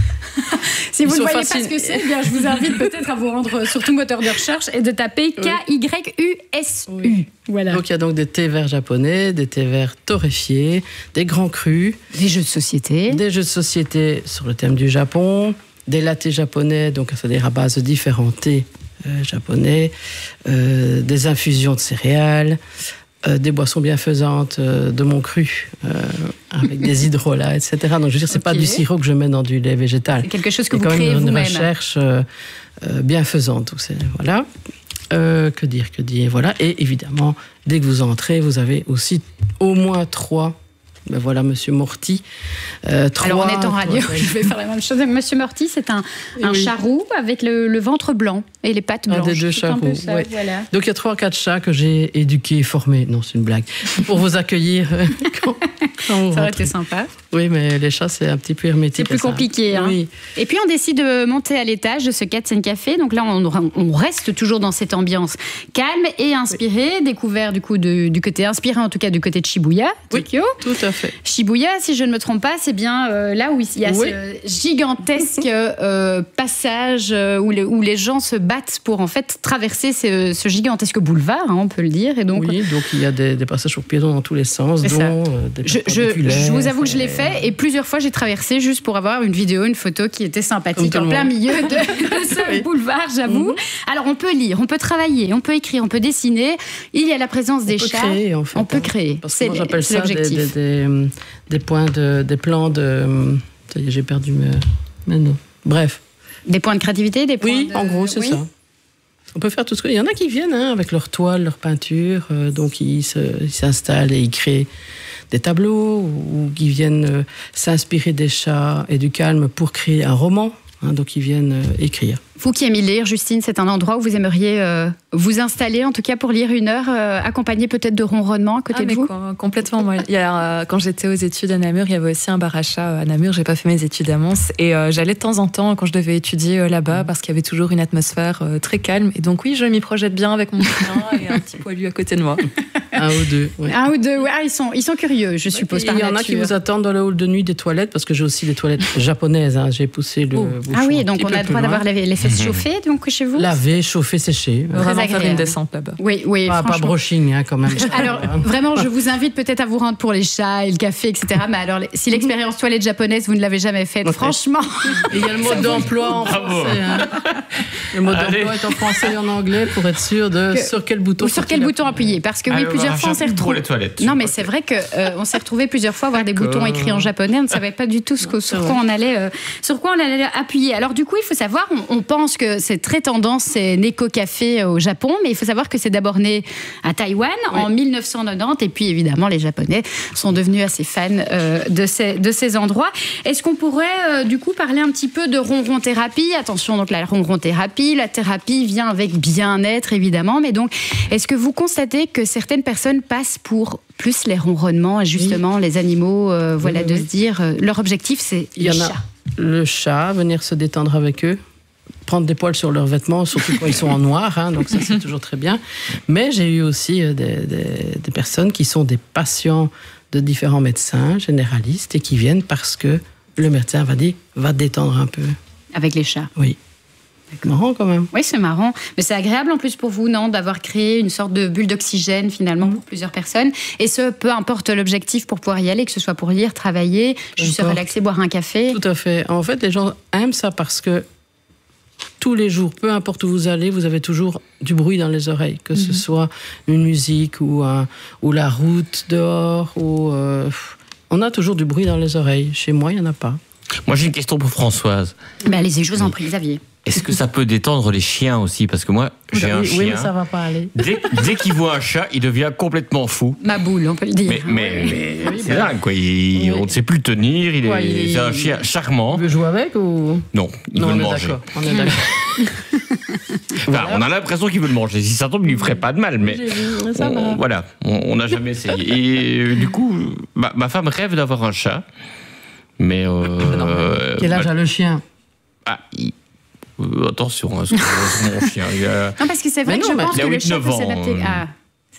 Si vous ne voyez fascin... pas ce que c'est, eh bien, je vous invite peut-être à vous rendre sur tout moteur de recherche et de taper K Y U S U. Oui. Voilà. Donc il y a donc des thés verts japonais, des thés verts torréfiés, des grands crus. Des jeux de société. Des jeux de société sur le thème du Japon, des lattés japonais, donc c'est-à-dire à base de différents thés euh, japonais, euh, des infusions de céréales, Euh, des boissons bienfaisantes, euh, de mon cru, euh, avec des hydrolats, et cetera. Donc, je veux dire, c'est okay. pas du sirop que je mets dans du lait végétal. C'est quelque chose que c'est vous créez vous-même. C'est quand même une recherche euh, euh, bienfaisante. Voilà. Euh, que dire, que dire, voilà. Et évidemment, dès que vous entrez, vous avez aussi au moins trois. Ben voilà, Monsieur Morty. Euh, trois, Alors, on est en radio, je vais faire la même chose. Monsieur Morty, c'est un, un oui. charroux avec le, le ventre blanc et les pattes Un blanches. des deux C'est chats un peu roux, ça, ouais. voilà. Donc il y a trois, quatre chats que j'ai éduqués, formés. Non, c'est une blague. Pour vous accueillir. euh, quand, quand vous Ça aurait rentrez. été sympa. Oui, mais les chats, c'est un petit peu hermétique. C'est plus à ça. compliqué. Hein. Oui. Et puis on décide de monter à l'étage de ce Katzen Café. Donc là, on, on reste toujours dans cette ambiance calme et inspirée, découvert du coup de, du côté inspiré, en tout cas du côté de Shibuya, Tokyo. Tout à fait. Shibuya, si je ne me trompe pas, c'est bien euh, là où il y a Oui. ce gigantesque euh, passage euh, où, les, où les gens se battent pour en fait traverser ce, ce gigantesque boulevard, hein, on peut le dire. Et donc, Oui, donc il y a des, des passages pour piétons dans tous les sens, C'est dont ça. euh, des Je, je, perpendiculaires, je vous avoue que je l'ai et- fait et plusieurs fois j'ai traversé juste pour avoir une vidéo, une photo qui était sympathique Comme tout en le plein monde. milieu de, de ce boulevard, j'avoue. Alors on peut lire, on peut travailler, on peut écrire, on peut dessiner. Il y a la présence des On peut chats. créer, en fait, on peut hein. créer. Parce que C'est moi, j'appelle c'est ça des, l'objectif. des, des, des points de, des plans de. Ça y est, j'ai perdu mes. Mais non. Bref. Des points de créativité, des points Oui, de- en gros, c'est oui. ça. On peut faire tout ce que. Il y en a qui viennent hein, avec leur toile, leur peinture, euh, donc ils se- ils s'installent et ils créent des tableaux ou qui viennent euh, s'inspirer des chats et du calme pour créer un roman. hein, donc ils viennent euh, écrire. Vous qui aimez lire, Justine, c'est un endroit où vous aimeriez euh, vous installer, en tout cas pour lire une heure, euh, accompagné peut-être de ronronnements à côté Ah, de mais vous. com- complètement. Moi. Il y a, euh, quand j'étais aux études à Namur, il y avait aussi un bar à chat euh, à Namur. J'ai pas fait mes études à Mons et euh, j'allais de temps en temps quand je devais étudier euh, là-bas parce qu'il y avait toujours une atmosphère euh, très calme. Et donc oui, je m'y projette bien avec mon chien et un petit poilu à côté de moi. Un ou deux. oui. Un ou deux, ouais, ils sont, ils sont curieux, je suppose. Et par il y en a qui nature. vous attendent dans le hall de nuit des toilettes, parce que j'ai aussi des toilettes japonaises. hein, J'ai poussé le. bouchon Ah oui, un donc petit on peu a le plus droit loin. d'avoir les, les fesses chauffées donc chez vous. Laver, chauffer, sécher. Très Vraiment faire agréable. une descente là-bas. Oui, oui, Pas, pas franchement. brushing, hein, quand même. Alors, vraiment, je vous invite peut-être à vous rendre pour les chats et le café, et cetera. Mais alors, si l'expérience toilette japonaise, vous ne l'avez jamais faite, franchement. Il y a le mode d'emploi en français. hein. Le mode Allez. d'emploi est en français et en anglais pour être sûr de Que- sur quel bouton. Ou sur quel bouton appuyer. Parce que oui, Alors, plusieurs un fois, on s'est chapeau pour retrouvé. les toilettes. Non, mais c'est vrai que euh, on s'est retrouvé plusieurs fois à avoir des boutons écrits en japonais. On ne savait pas du tout ce que- sur quoi on allait, euh, sur quoi on allait appuyer. Alors du coup, il faut savoir, on, on pense que c'est très tendance, c'est Neko Café au Japon, mais il faut savoir que c'est d'abord né à Taïwan en mille neuf cent quatre-vingt-dix. Et puis évidemment, les Japonais sont devenus assez fans euh, de ces de ces endroits. Est-ce qu'on pourrait euh, du coup parler un petit peu de ronron thérapie? Attention, donc la ronron thérapie, la thérapie vient avec bien-être évidemment, mais donc est-ce que vous constatez que certaines personnes passent pour plus les ronronnements et justement les animaux, euh, voilà, oui, de oui. se dire euh, leur objectif c'est Il y les en a chats. le chat, venir se détendre avec eux, prendre des poils sur leurs vêtements, surtout quand ils sont en noir, hein, donc ça c'est toujours très bien. Mais j'ai eu aussi euh, des, des- des personnes qui sont des patients de différents médecins généralistes et qui viennent parce que le médecin va dire va te détendre un peu. Avec les chats. Oui. Marrant quand même. Oui, c'est marrant. Mais c'est agréable en plus pour vous, non, d'avoir créé une sorte de bulle d'oxygène finalement pour plusieurs personnes. Et ce, peu importe l'objectif pour pouvoir y aller, que ce soit pour lire, travailler, juste se Importe. relaxer, boire un café. Tout à fait. En fait, les gens aiment ça parce que tous les jours, peu importe où vous allez, vous avez toujours du bruit dans les oreilles, que ce Mhm. soit une musique ou, un- ou la route dehors. Ou, euh, on a toujours du bruit dans les oreilles. Chez moi, il n'y en a pas. Moi, j'ai une question pour Françoise. Mais allez-y, je vous en prie, Xavier. Est-ce que ça peut détendre les chiens aussi? Parce que moi, j'ai un oui, chien. oui, mais ça va pas aller. Dès, dès qu'il voit un chat, il devient complètement fou. Ma boule, on peut le dire. Mais, mais, mais Oui, c'est bah. dingue, quoi. Il- On ne sait plus le tenir. Il est, Ouais, il est- c'est un chien charmant. Tu veux jouer avec ou Non, il Non, veut on le est manger. d'accord. On est d'accord. Enfin, on a l'impression qu'il veut le manger. Si ça tombe, il lui ferait pas de mal. Mais J'ai vu, mais ça on- va. voilà, on on n'a jamais essayé. Et euh, du coup, ma, ma femme rêve d'avoir un chat. Mais. euh, Quel âge bah, a le chien? ah, il- euh, attention, hein, sur, sur mon chien. Il a- Non, parce que c'est vrai Mais que non, je mais pense il a que le huit, chat neuf peut ans, s'adapter. euh. Ah,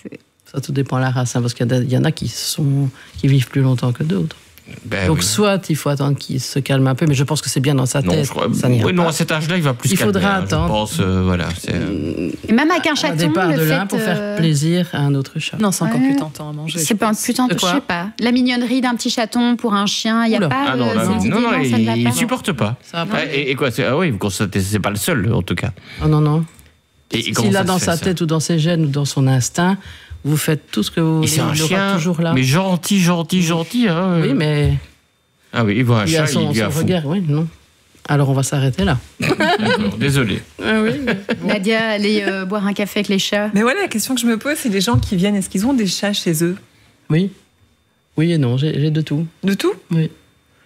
Ça tout dépend de la race, hein, parce qu'il y, a- il y en a qui, sont, qui vivent plus longtemps que d'autres. Ben Donc oui. soit il faut attendre qu'il se calme un peu, mais je pense que c'est bien dans sa Non, tête. je crois. Ça n'ira Oui, non, pas. à cet âge-là, il va plus Il se calmer, faudra hein, attendre. Je pense, euh, voilà. c'est- Et même avec un Un chaton, départ le de là fait, pour faire euh, plaisir à un autre chat. Non, c'est encore Ouais. plus tentant à manger. C'est pas plus tendre, De je quoi sais pas. La mignonnerie d'un petit chaton pour un chien, il n'y a Oula. pas Ah non, euh, là, cette non, idée, non, non, il, ça ne va il pas. supporte pas. Ça va pas. Ouais, et, et quoi c'est- Ah oui, vous constatez, c'est pas le seul, en tout cas. Oh non, non. Et, et comment S'il ça a se dans fait, sa ça tête ou dans ses gènes ou dans son instinct, vous faites tout ce que vous Et c'est un il aura chien, toujours là. mais gentil, gentil, gentil. Hein. Oui, mais Ah oui, il voit un il a chat, son, il devient son fou. regard. Oui, non. Alors on va s'arrêter là. D'accord, désolé. Ah oui, mais- Nadia, aller euh, boire un café avec les chats. Mais voilà, la question que je me pose, c'est les gens qui viennent, est-ce qu'ils ont des chats chez eux? oui. Oui et non, j'ai j'ai de tout. De tout? Oui.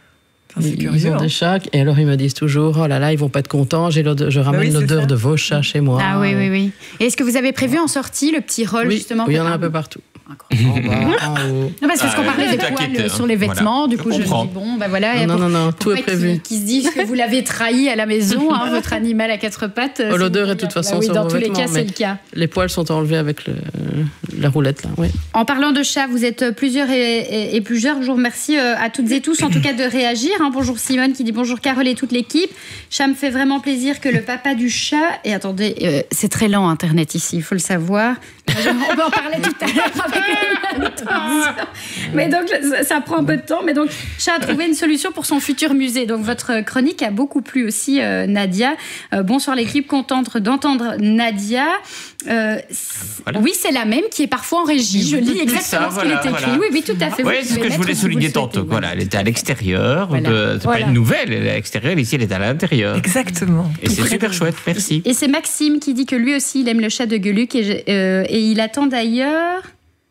Enfin, c'est ils curieux, ont hein. des chats et alors ils me disent toujours oh là là ils vont pas être contents, j'ai l'odeur- je ramène oui, c'est l'odeur ça. de vos chats chez moi. Ah oui, oui, oui. Et est-ce que vous avez prévu en sortie le petit rôle Oui, justement oui, il y en a pour- un peu partout. En bas, en haut. Non, parce que qu'on Ah, parlait des t'inquiète, poils hein. sur les vêtements, Voilà. du Je coup je me comprends. dis bon, ben voilà. Non, pour- non, non, pour tout est pas qu'ils- prévu. Qu'ils se disent que vous l'avez trahi à la maison, hein, votre animal à quatre pattes. Oh, l'odeur c'est- est de toute bah façon oui, sur dans vos tous les vêtements, cas, c'est mais le cas. Les poils sont enlevés avec le, la roulette là. Oui. En parlant de chat, vous êtes plusieurs et, et- et plusieurs. Je vous remercie euh, à toutes et tous, en tout cas, de réagir. hein. Bonjour Simone qui dit bonjour Carole et toute l'équipe. Chat me fait vraiment plaisir que le papa du chat. Et attendez, euh, c'est très lent Internet ici, il faut le savoir. On va en parler tout à l'heure avec la traduction. Mais donc ça, ça prend un peu de temps. Mais donc Chat a trouvé une solution pour son futur musée. Donc votre chronique a beaucoup plu aussi, euh, Nadia. Euh, bonsoir l'équipe, contente d'entendre Nadia. Euh, Voilà. Oui, c'est la même qui est parfois en régie. Je lis Oui, exactement ça, ce qu'il voilà, est écrit. voilà. Oui, oui, tout à fait. Oui, Vous c'est ce pouvez que je mettre voulais si vous le souligner souhaitez. tantôt. Voilà, elle était à l'extérieur. Voilà. de- C'est Voilà. pas une nouvelle, elle est à l'extérieur. Ici, elle est à l'intérieur. Exactement. Et c'est super chouette. Merci. Et c'est Maxime qui dit que lui aussi, il aime le chat de Gueluc et, je- euh, et il attend d'ailleurs...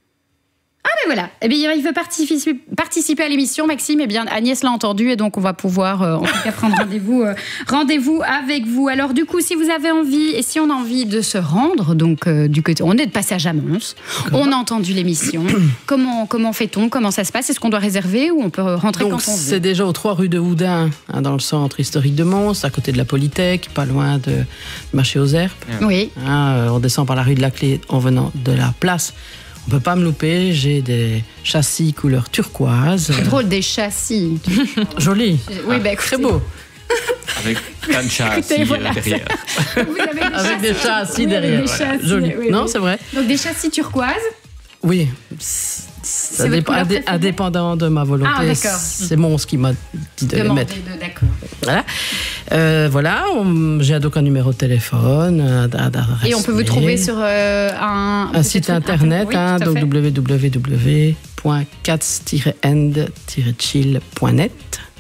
Ah ben voilà, eh bien, il veut participer, participer à l'émission, Maxime. Eh bien, Agnès l'a entendu et donc on va pouvoir euh, en tout cas prendre rendez-vous, euh, rendez-vous avec vous. Alors du coup, si vous avez envie et si on a envie de se rendre, donc euh, du côté, on est de passage à Mons, on a entendu l'émission. comment comment fait-on? Comment ça se passe? Est-ce qu'on doit réserver ou on peut rentrer Donc quand on veut? c'est déjà aux trois rue de Houdin, hein, dans le centre historique de Mons, à côté de la Polytech, pas loin de marché aux Herbes. Oui. Hein, euh, on descend par la rue de la Clé en venant de la place. On peut pas me louper, j'ai des châssis couleur turquoise. C'est drôle, des châssis. Joli. Oui, ben, Très beau. Avec plein de chats Écoutez, assis, euh, voilà. derrière. Vous avez des Avec des châssis- châssis oui, derrière. avec des Voilà. châssis, Joli. oui, Non, oui. c'est vrai. Donc des châssis turquoises. Oui. C'est Ça votre dépend, couleur indé- préférée? indépendant de ma volonté. Ah, d'accord. C'est Mons qui m'a dit de les Demandez mettre. de, d'accord. Voilà. Euh, voilà, on- j'ai donc un numéro de téléphone, un adresse Et on peut vous mail, trouver sur euh, un, un site internet, Oui, hein, tout à donc fait. w w w point cats tiret end tiret chill point net.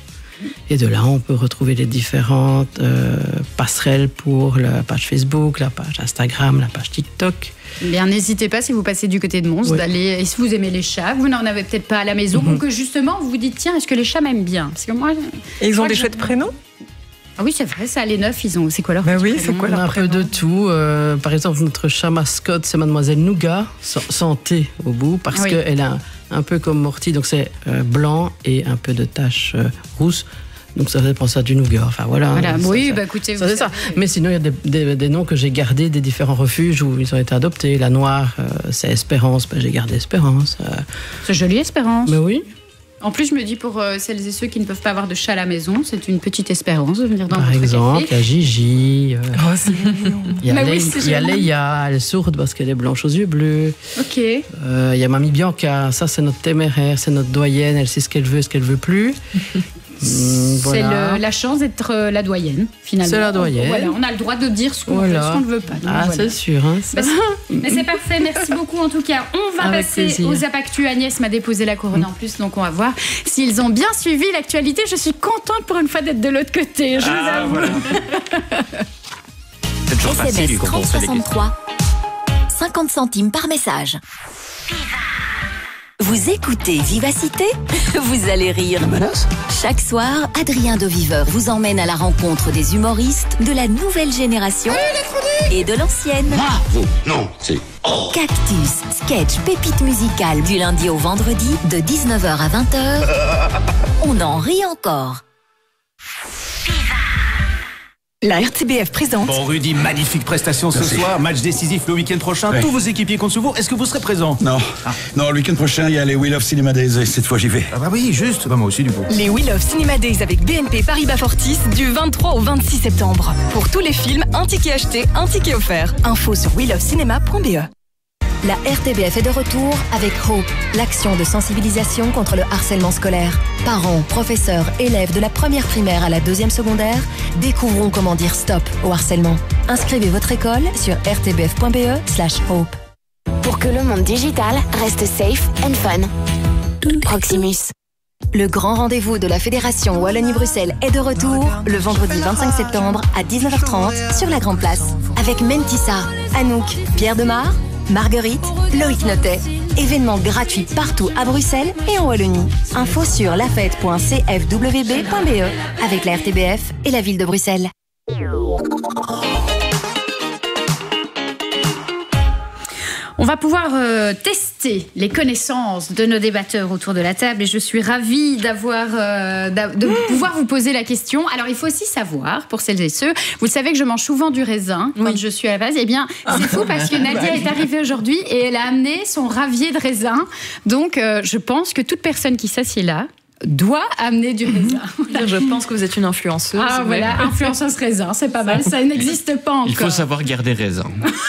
Et de là, on peut retrouver les différentes euh, passerelles pour la page Facebook, la page Instagram, la page TikTok. Bien, n'hésitez pas si vous passez du côté de Mons Oui. d'aller. Et si vous aimez les chats, vous n'en avez peut-être pas à la maison, Mhm. ou que justement vous vous dites tiens, est-ce que les chats m'aiment bien? Parce que moi. Et ils je ont crois des que chouettes je- prénoms? Ah oui, c'est vrai, ça, les neufs, ils ont. C'est quoi leur Bah petit oui, prénom? c'est quoi On a leur un peu prénom? de tout. Euh, par exemple, notre chat mascotte, c'est Mademoiselle Nougat, sans, sans T au bout, parce Oui. qu'elle a un, un peu comme Morty, donc c'est euh, blanc et un peu de taches euh, rousses. Donc ça fait penser à du nougat. Enfin voilà. Voilà, Ça, oui, ça- bah écoutez, ça, vous c'est ça. savez. Mais sinon, il y a des, des- des noms que j'ai gardés des différents refuges où ils ont été adoptés. La noire, euh, c'est Espérance. Ben, j'ai gardé Espérance. euh. C'est joli, Espérance. Mais oui. En plus, je me dis pour euh, celles et ceux qui ne peuvent pas avoir de chat à la maison, c'est une petite espérance de venir dans Par votre exemple, il y café. a Gigi. euh, Oh, c'est mignon. Il y a, Mais oui, Lé- c'est il y a joli. Léa, elle est sourde parce qu'elle est blanche aux yeux bleus. Ok. Euh, Il y a Mamie Bianca, ça c'est notre téméraire, c'est notre doyenne, elle sait ce qu'elle veut, ce qu'elle veut plus. Hum, C'est voilà. le- la chance d'être euh, la doyenne, finalement. C'est la doyenne. Voilà, on a le droit de dire ce qu'on Voilà. veut, ce qu'on ne veut pas. Donc, Ah, voilà. c'est sûr. Hein, ça. Bah, c'est- Mais c'est parfait, merci beaucoup en tout cas. On va Avec passer plaisir. aux Zap Actu. Agnès m'a déposé la couronne en plus, donc on va voir s'ils ont bien suivi l'actualité. Je suis contente pour une fois d'être de l'autre côté, je vous Ah, avoue. voilà. C'est toujours S M facile S quand on trente fait des questions. soixante-trois, cinquante centimes par message. Vous écoutez Vivacité? Vous allez rire. Chaque soir, Adrien de Viveur vous emmène à la rencontre des humoristes de la nouvelle génération et de l'ancienne. Bravo. Non, c'est... Oh. Cactus, sketch, pépite musicale du lundi au vendredi de dix-neuf heures à vingt heures. On en rit encore. La R T B F présente. Bon, Rudy, magnifique prestation ce Merci. soir. Match décisif le week-end prochain. Ouais. Tous vos équipiers comptent sur vous. Est-ce que vous serez présent? Non. Non, le week-end prochain, il y a les Wheel of Cinema Days et cette fois, j'y vais. Ah bah oui, juste. Bah moi aussi, du coup. Les Wheel of Cinema Days avec B N P Paribas Fortis du vingt-trois au vingt-six septembre. Pour tous les films, un ticket acheté, un ticket offert. Info sur wheel of cinema point b e. La R T B F est de retour avec Hope, l'action de sensibilisation contre le harcèlement scolaire. Parents, professeurs, élèves de la première primaire à la deuxième secondaire, découvrons comment dire stop au harcèlement. Inscrivez votre école sur r t b f point b e slash hope. Pour que le monde digital reste safe and fun. Proximus. Le grand rendez-vous de la Fédération Wallonie-Bruxelles est de retour le vendredi vingt-cinq septembre à dix-neuf heures trente sur la Grande Place. Avec Mentissa, Anouk, Pierre Demar, Marguerite, Loïc Notet Événement gratuit partout à Bruxelles et en Wallonie. Info sur lafête point c f w b point b e avec la R T B F et la ville de Bruxelles. On va pouvoir euh, tester les connaissances de nos débatteurs autour de la table et je suis ravie d'avoir, euh, d'a- de pouvoir vous poser la question. Alors, il faut aussi savoir, pour celles et ceux, vous le savez que je mange souvent du raisin quand je suis à la base. Eh bien, c'est fou parce que Nadia est arrivée aujourd'hui et elle a amené son ravier de raisin. Donc, euh, je pense que toute personne qui s'assied là doit amener du raisin. Je pense que vous êtes une influenceuse. Ah voilà, influenceuse raisin, c'est pas mal, ça n'existe pas encore. Il faut savoir garder raisin.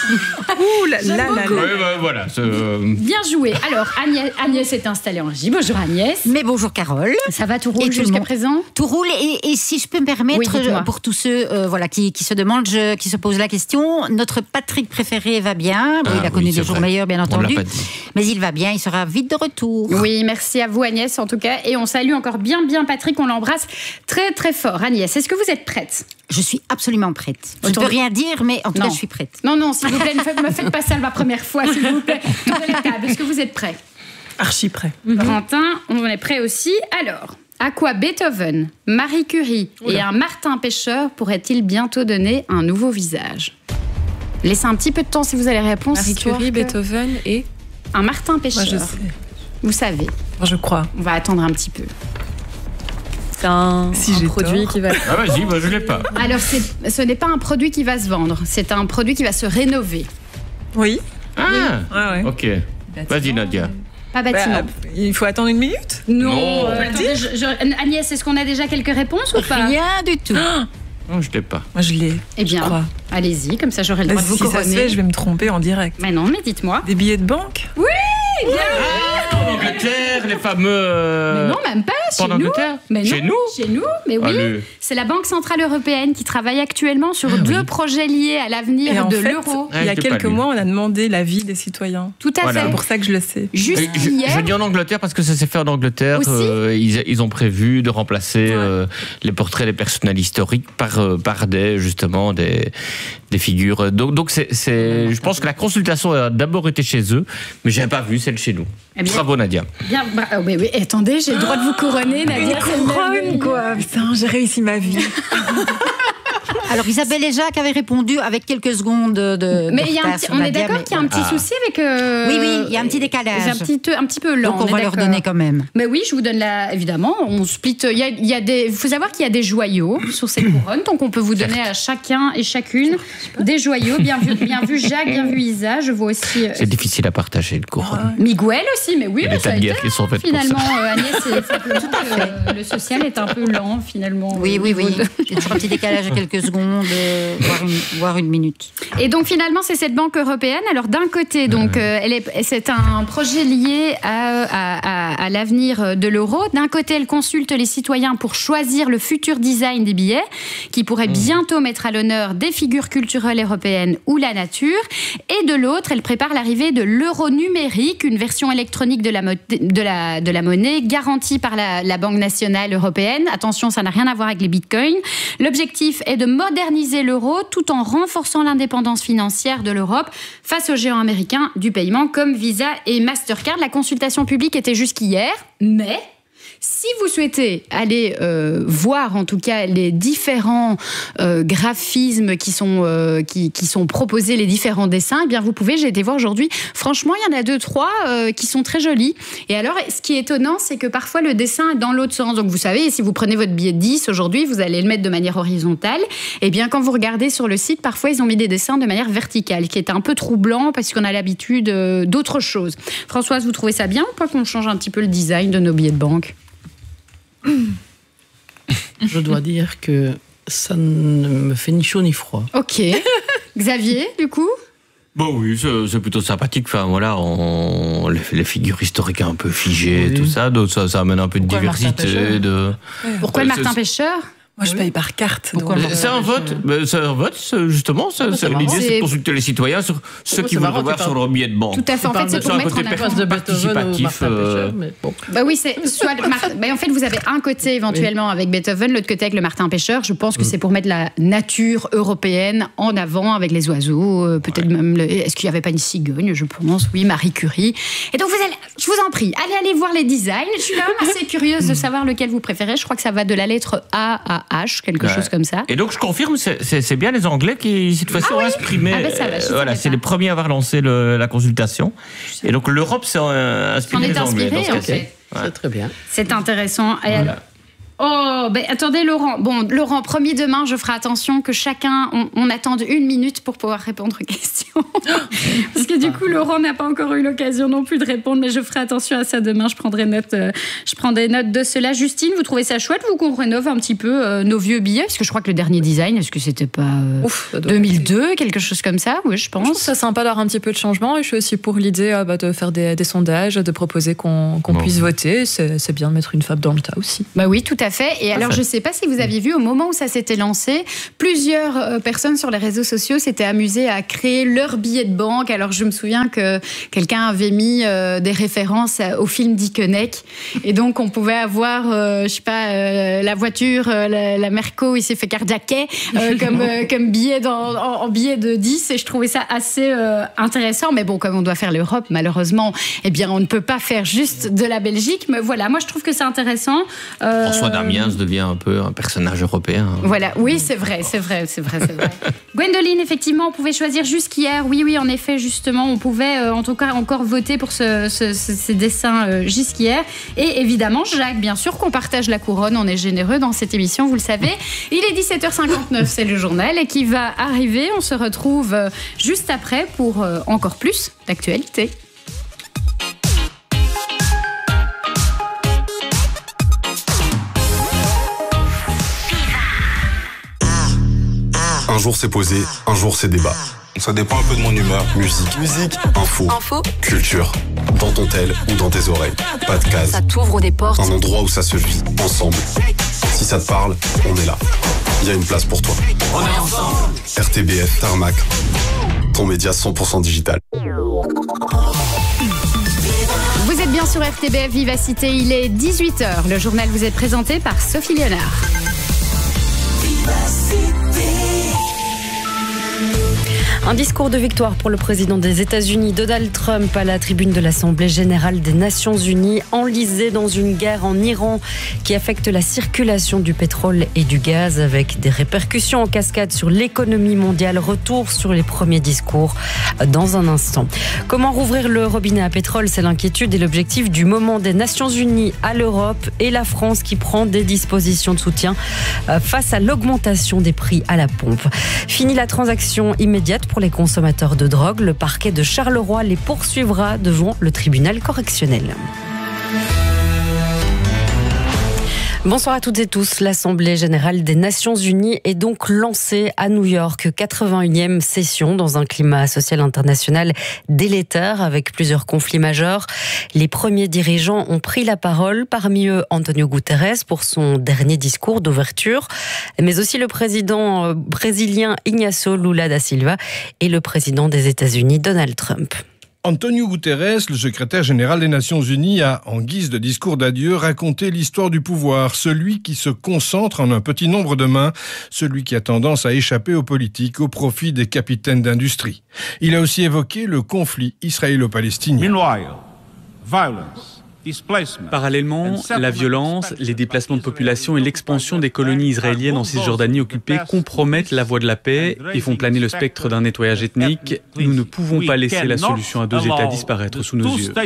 Ouh là là là là. Oui, bah, voilà. c'est, euh, Bien joué. Alors, Agnès, Agnès est installée en régie. Bonjour Agnès. Mais bonjour Carole. Ça va, tout roule Et tout le jusqu'à monde. présent? Tout roule. Et, et si je peux me permettre, Oui, dites-moi. pour tous ceux euh, voilà, qui, qui se demandent, je- qui se posent la question, notre Patrick préféré va bien. Bon, Ah il a connu oui, c'est des jours vrai. meilleurs, bien On l'a entendu. pas dit. Mais il va bien, il sera vite de retour. Oui, merci à vous Agnès en tout cas. Et on salue encore bien bien Patrick, on l'embrasse très très fort. Agnès, est-ce que vous êtes prête? Je suis absolument prête. Je ne Autour peux de- rien dire, mais en tout Non. cas, je suis prête. Non, non, s'il vous plaît, ne faites- me faites pas ça la première fois, s'il vous plaît. Autour de la table, est-ce que vous êtes prêts? Archi prêt. Quentin, on est prêt aussi. Alors, à quoi Beethoven, Marie Curie et un Martin Pêcheur pourraient-ils bientôt donner un nouveau visage? Laissez un petit peu de temps si vous avez les réponses. Marie histoire Curie, que- Beethoven et Un Martin Pêcheur. Moi, je sais. Vous savez. Je crois. On va attendre un petit peu. c'est un, Si un j'ai produit tort. qui va. Ah, vas-y, bah, je l'ai pas. Alors, c'est- ce n'est pas un produit qui va se vendre, c'est un produit qui va se rénover. Oui. Ah, Ah ouais. ok. Vas-y, Nadia. Pas bâtiment. Bah, il faut attendre une minute. non, non. euh, attendez, je- je- Agnès, est-ce qu'on a déjà quelques réponses ou pas? Rien du tout. Non, je l'ai pas. Moi, je l'ai. Eh bien, je crois. allez-y, comme ça j'aurai le Là, droit de vous si ça se couronner. fait, je vais me tromper en direct. Mais non, mais dites-moi. Des billets de banque? Oui, bien. En Angleterre, les fameux. euh, Mais non, même pas. Chez en nous. Angleterre Mais Chez non, nous Chez nous, mais oui. Allez. C'est la Banque Centrale Européenne qui travaille actuellement sur deux projets liés à Et l'avenir en de fait, l'euro. il y a Ah, je l'ai pas quelques lu. mois, on a demandé l'avis des citoyens. Tout à Voilà. fait. C'est pour ça que je le sais. Juste Et je, hier. je dis en Angleterre parce que ça s'est fait en Angleterre. Aussi euh, ils, ils ont prévu de remplacer euh, les portraits des personnages historiques par, euh, par des, justement, des, des figures. Donc, donc c'est, c'est, je pense que la consultation a d'abord été chez eux, mais j'ai pas vu celle chez nous. Eh bien- Bravo, Nadia. Bien, bah, oh, oui, oui, attendez, j'ai le droit de vous couronner, Nadia. c'est le Couronne, même- quoi. Putain, j'ai réussi ma vie. Alors, Isabelle et Jacques avaient répondu avec quelques secondes de. de Mais il y a un retard petit- sur on est Nadia, d'accord mais qu'il y a un petit voilà. souci avec. euh, Oui, oui, il y a un petit décalage. C'est un petit, un petit peu lent. Donc, on est va leur d'accord. donner quand même. Mais oui, je vous donne la. Évidemment, on split. Il y a, il y a des. Il faut savoir qu'il y a des joyaux sur ces couronnes, donc on peut vous donner à chacun et chacune des joyaux. Bien vu, bien vu Jacques, bien vu Isa. Je vois aussi. euh, C'est difficile à partager le couronne. Miguel aussi, mais oui, Il y a mais des ça a tas de été, guerres qui sont faites pour finalement, ça. euh, Agnès, c'est simplement que le social est un peu lent, finalement. Oui, au oui, niveau oui. de- Il y a toujours un petit décalage de quelques secondes, euh, voire, une, voire une minute. Et donc finalement, c'est cette banque européenne. Alors d'un côté, donc euh, elle est, c'est un projet lié à, à, à, à l'avenir de l'euro. D'un côté, elle consulte les citoyens pour choisir le futur design des billets, qui pourrait bientôt mettre à l'honneur des figures culturelles européennes ou la nature. Et de l'autre, elle prépare l'arrivée de l'euro numérique, une version électronique de la, mo- de la, de la monnaie garantie par la, la Banque nationale européenne. Attention, ça n'a rien à voir avec les bitcoins. L'objectif est de moderniser l'euro tout en renforçant l'indépendance financière de l'Europe face aux géants américains du paiement comme Visa et Mastercard. La consultation publique était jusqu'hier, mais si vous souhaitez aller euh, voir en tout cas les différents euh, graphismes qui sont, euh, qui, qui sont proposés, les différents dessins, eh bien vous pouvez, j'ai été voir aujourd'hui, franchement il y en a deux, trois euh, qui sont très jolis. Et alors ce qui est étonnant, c'est que parfois le dessin est dans l'autre sens. Donc vous savez, si vous prenez votre billet de dix aujourd'hui, vous allez le mettre de manière horizontale. Et bien quand vous regardez sur le site, parfois ils ont mis des dessins de manière verticale, qui est un peu troublant parce qu'on a l'habitude euh, d'autres choses. Françoise, vous trouvez ça bien ou pas qu'on change un petit peu le design de nos billets de banque ? Je dois dire que ça ne me fait ni chaud ni froid. Ok. Xavier, du coup ? Bon oui, c'est, c'est plutôt sympathique. Enfin voilà, on, les, les figures historiques un peu figées, Oui. tout ça, donc ça, ça amène un peu de Pourquoi le Martin diversité. Pêcheur De... Pourquoi Euh, le Martin c'est- Pêcheur ? Moi, je paye par carte. Donc, Euh, euh, C'est un vote, ben, c'est un vote, c'est- justement. ça- Ah, ça- c'est marrant. L'idée, c'est C'est- de consulter les citoyens sur ce Ouais, qu'ils c'est veulent marrant, revoir tu sur leur billet de banque. Tout à fait. En fait, c'est pour un mettre côté en avant. Passe de Beethoven au participatif. Martin euh, Pêcheur, mais bon. Bah oui, c'est soit le Mar- bah en fait, vous avez un côté éventuellement avec Beethoven, l'autre côté avec le Martin Pêcheur. Je pense que c'est pour mettre la nature européenne en avant avec les oiseaux, euh, peut-être même. le- Est-ce qu'il n'y avait pas une cigogne? Je pense, oui, Marie Curie. Et donc, vous allez, je vous en prie, allez aller voir les designs. Je suis quand même assez curieuse de savoir lequel vous préférez. Je crois que ça va de la lettre A à H, quelque Ouais. chose comme ça. Et donc, je confirme, c'est- c'est c'est bien les Anglais qui, cette fois-ci, Ah ont oui exprimé. Ah ben ça va, je euh, voilà, savais c'est pas. les premiers à avoir lancé le- la consultation. Et donc, l'Europe s'est euh, inspirée On est des Anglais. inspiré, dans ce en cas-ci. fait. Ouais. C'est très bien. C'est intéressant. Et alors- Oh, ben attendez, Laurent. Bon, Laurent, promis demain, je ferai attention que chacun, on, on attende une minute pour pouvoir répondre aux questions. Parce que du coup, Laurent n'a pas encore eu l'occasion non plus de répondre, mais je ferai attention à ça demain. Je prendrai note, euh, je prendrai note de cela. Justine, vous trouvez ça chouette, vous qu'on rénove un petit peu euh, nos vieux billets? Parce que je crois que le dernier design, est-ce que c'était pas euh, Ouf, ça doit- deux mille deux, quelque chose comme ça? Oui, je Je trouve pense. ça sympa d'avoir un petit peu de changement et je suis aussi pour l'idée euh, bah, de faire des, des sondages, de proposer qu'on qu'on Bon. puisse voter. C'est c'est bien de mettre une femme dans le tas aussi. Bah oui, tout à fait. Et alors, je ne sais pas si vous aviez vu, au moment où ça s'était lancé, plusieurs euh, personnes sur les réseaux sociaux s'étaient amusées à créer leur billet de banque. Alors, je me souviens que quelqu'un avait mis euh, des références à- au film d'Ikonek. Et donc, on pouvait avoir, euh, je sais pas, euh, la voiture, euh, la, la Merco, il s'est fait cardiaquet, euh, comme, euh, comme billet dans, en, en billet de dix. Et je trouvais ça assez euh, intéressant. Mais bon, comme on doit faire l'Europe, malheureusement, eh bien, on ne peut pas faire juste de la Belgique. Mais voilà, moi, je trouve que c'est intéressant. Euh, François Damiens devient un peu un personnage européen. Voilà, oui, c'est vrai, c'est vrai, c'est vrai, c'est vrai. Gwendoline, effectivement, on pouvait choisir jusqu'hier. Oui, oui, en effet, justement, on pouvait euh, en tout cas encore voter pour ce, ce- ce- ces dessins euh, jusqu'hier. Et évidemment, Jacques, bien sûr, qu'on partage la couronne. On est généreux dans cette émission, vous le savez. Il est dix-sept heures cinquante-neuf, c'est le journal et qui va arriver. On se retrouve euh, juste après pour euh, encore plus d'actualité. Un jour c'est posé, un jour c'est débat. Ça dépend un peu de mon humeur. Musique, musique, info, Info, culture. Dans ton tel ou dans tes oreilles. Pas de case. ça t'ouvre des portes. Un endroit où ça se vit, ensemble. Si ça te parle, on est là. Il y a une place pour toi. On est ensemble. R T B F, Tarmac. Ton média cent pour cent digital. Vous êtes bien sur R T B F Vivacité, il est dix-huit heures. Le journal vous est présenté par Sophie Léonard. Un discours de victoire pour le président des États-Unis, Donald Trump, à la tribune de l'Assemblée générale des Nations unies, enlisé dans une guerre en Iran qui affecte la circulation du pétrole et du gaz avec des répercussions en cascade sur l'économie mondiale. Retour sur les premiers discours dans un instant. Comment rouvrir le robinet à pétrole? C'est l'inquiétude et l'objectif du moment des Nations unies à l'Europe et la France qui prend des dispositions de soutien face à l'augmentation des prix à la pompe. Fini la transaction immédiate pour les consommateurs de drogue. Le parquet de Charleroi les poursuivra devant le tribunal correctionnel. Bonsoir à toutes et tous. L'Assemblée générale des Nations unies est donc lancée à New York. quatre-vingt-unième session dans un climat social international délétère avec plusieurs conflits majeurs. Les premiers dirigeants ont pris la parole, parmi eux Antonio Guterres pour son dernier discours d'ouverture, mais aussi le président brésilien Ignacio Lula da Silva et le président des États-Unis Donald Trump. Antonio Guterres, le secrétaire général des Nations Unies, a, en guise de discours d'adieu, raconté l'histoire du pouvoir, celui qui se concentre en un petit nombre de mains, celui qui a tendance à échapper aux politiques au profit des capitaines d'industrie. Il a aussi évoqué le conflit israélo-palestinien. Parallèlement, la violence, les déplacements de population et l'expansion des colonies israéliennes en Cisjordanie occupée compromettent la voie de la paix et font planer le spectre d'un nettoyage ethnique. Nous ne pouvons pas laisser la solution à deux États disparaître sous nos yeux.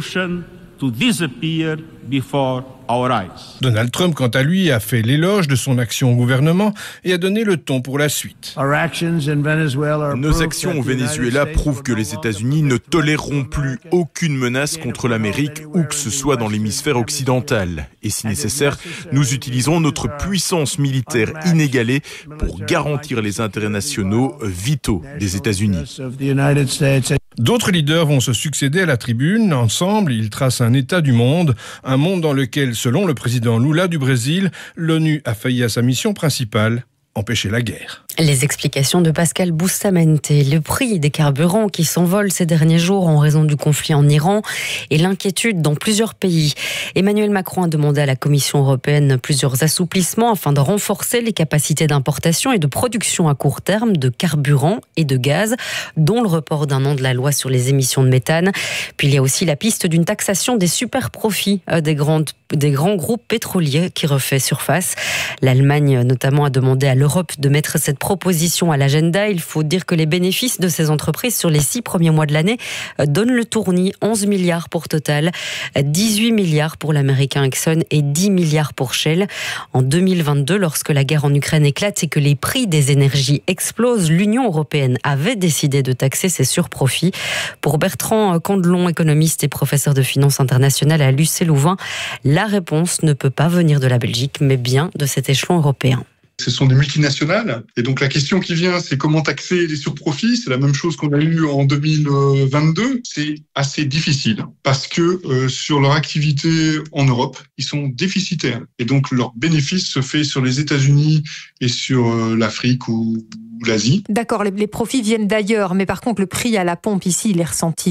Donald Trump, quant à lui, a fait l'éloge de son action au gouvernement et a donné le ton pour la suite. Nos actions au Venezuela prouvent que les États-Unis ne toléreront plus aucune menace contre l'Amérique, où que ce soit dans l'hémisphère occidental. Et si nécessaire, nous utiliserons notre puissance militaire inégalée pour garantir les intérêts nationaux vitaux des États-Unis. D'autres leaders vont se succéder à la tribune. Ensemble, ils tracent un état du monde, un monde dans lequel, selon le président Lula du Brésil, l'ONU a failli à sa mission principale, empêcher la guerre. Les explications de Pascal Bustamante, le prix des carburants qui s'envolent ces derniers jours en raison du conflit en Iran et l'inquiétude dans plusieurs pays. Emmanuel Macron a demandé à la Commission européenne plusieurs assouplissements afin de renforcer les capacités d'importation et de production à court terme de carburant et de gaz, dont le report d'un an de la loi sur les émissions de méthane. Puis il y a aussi la piste d'une taxation des super profits des, grandes, des grands groupes pétroliers qui refait surface. L'Allemagne notamment a demandé à l'Europe de mettre cette proposition à l'agenda. Il faut dire que les bénéfices de ces entreprises sur les six premiers mois de l'année donnent le tournis, onze milliards pour Total, dix-huit milliards pour l'américain Exxon et dix milliards pour Shell. En deux mille vingt-deux, lorsque la guerre en Ukraine éclate et que les prix des énergies explosent, l'Union européenne avait décidé de taxer ces surprofits. Pour Bertrand Candelon, économiste et professeur de finance internationale à l'U C Louvain, la réponse ne peut pas venir de la Belgique, mais bien de cet échelon européen. Ce sont des multinationales. Et donc la question qui vient, c'est comment taxer les surprofits. C'est la même chose qu'on a eu en deux mille vingt-deux. C'est assez difficile parce que euh, sur leur activité en Europe, ils sont déficitaires. Et donc leur bénéfice se fait sur les États-Unis et sur euh, l'Afrique ou, ou l'Asie. D'accord, les, les profits viennent d'ailleurs. Mais par contre, le prix à la pompe ici, il est ressenti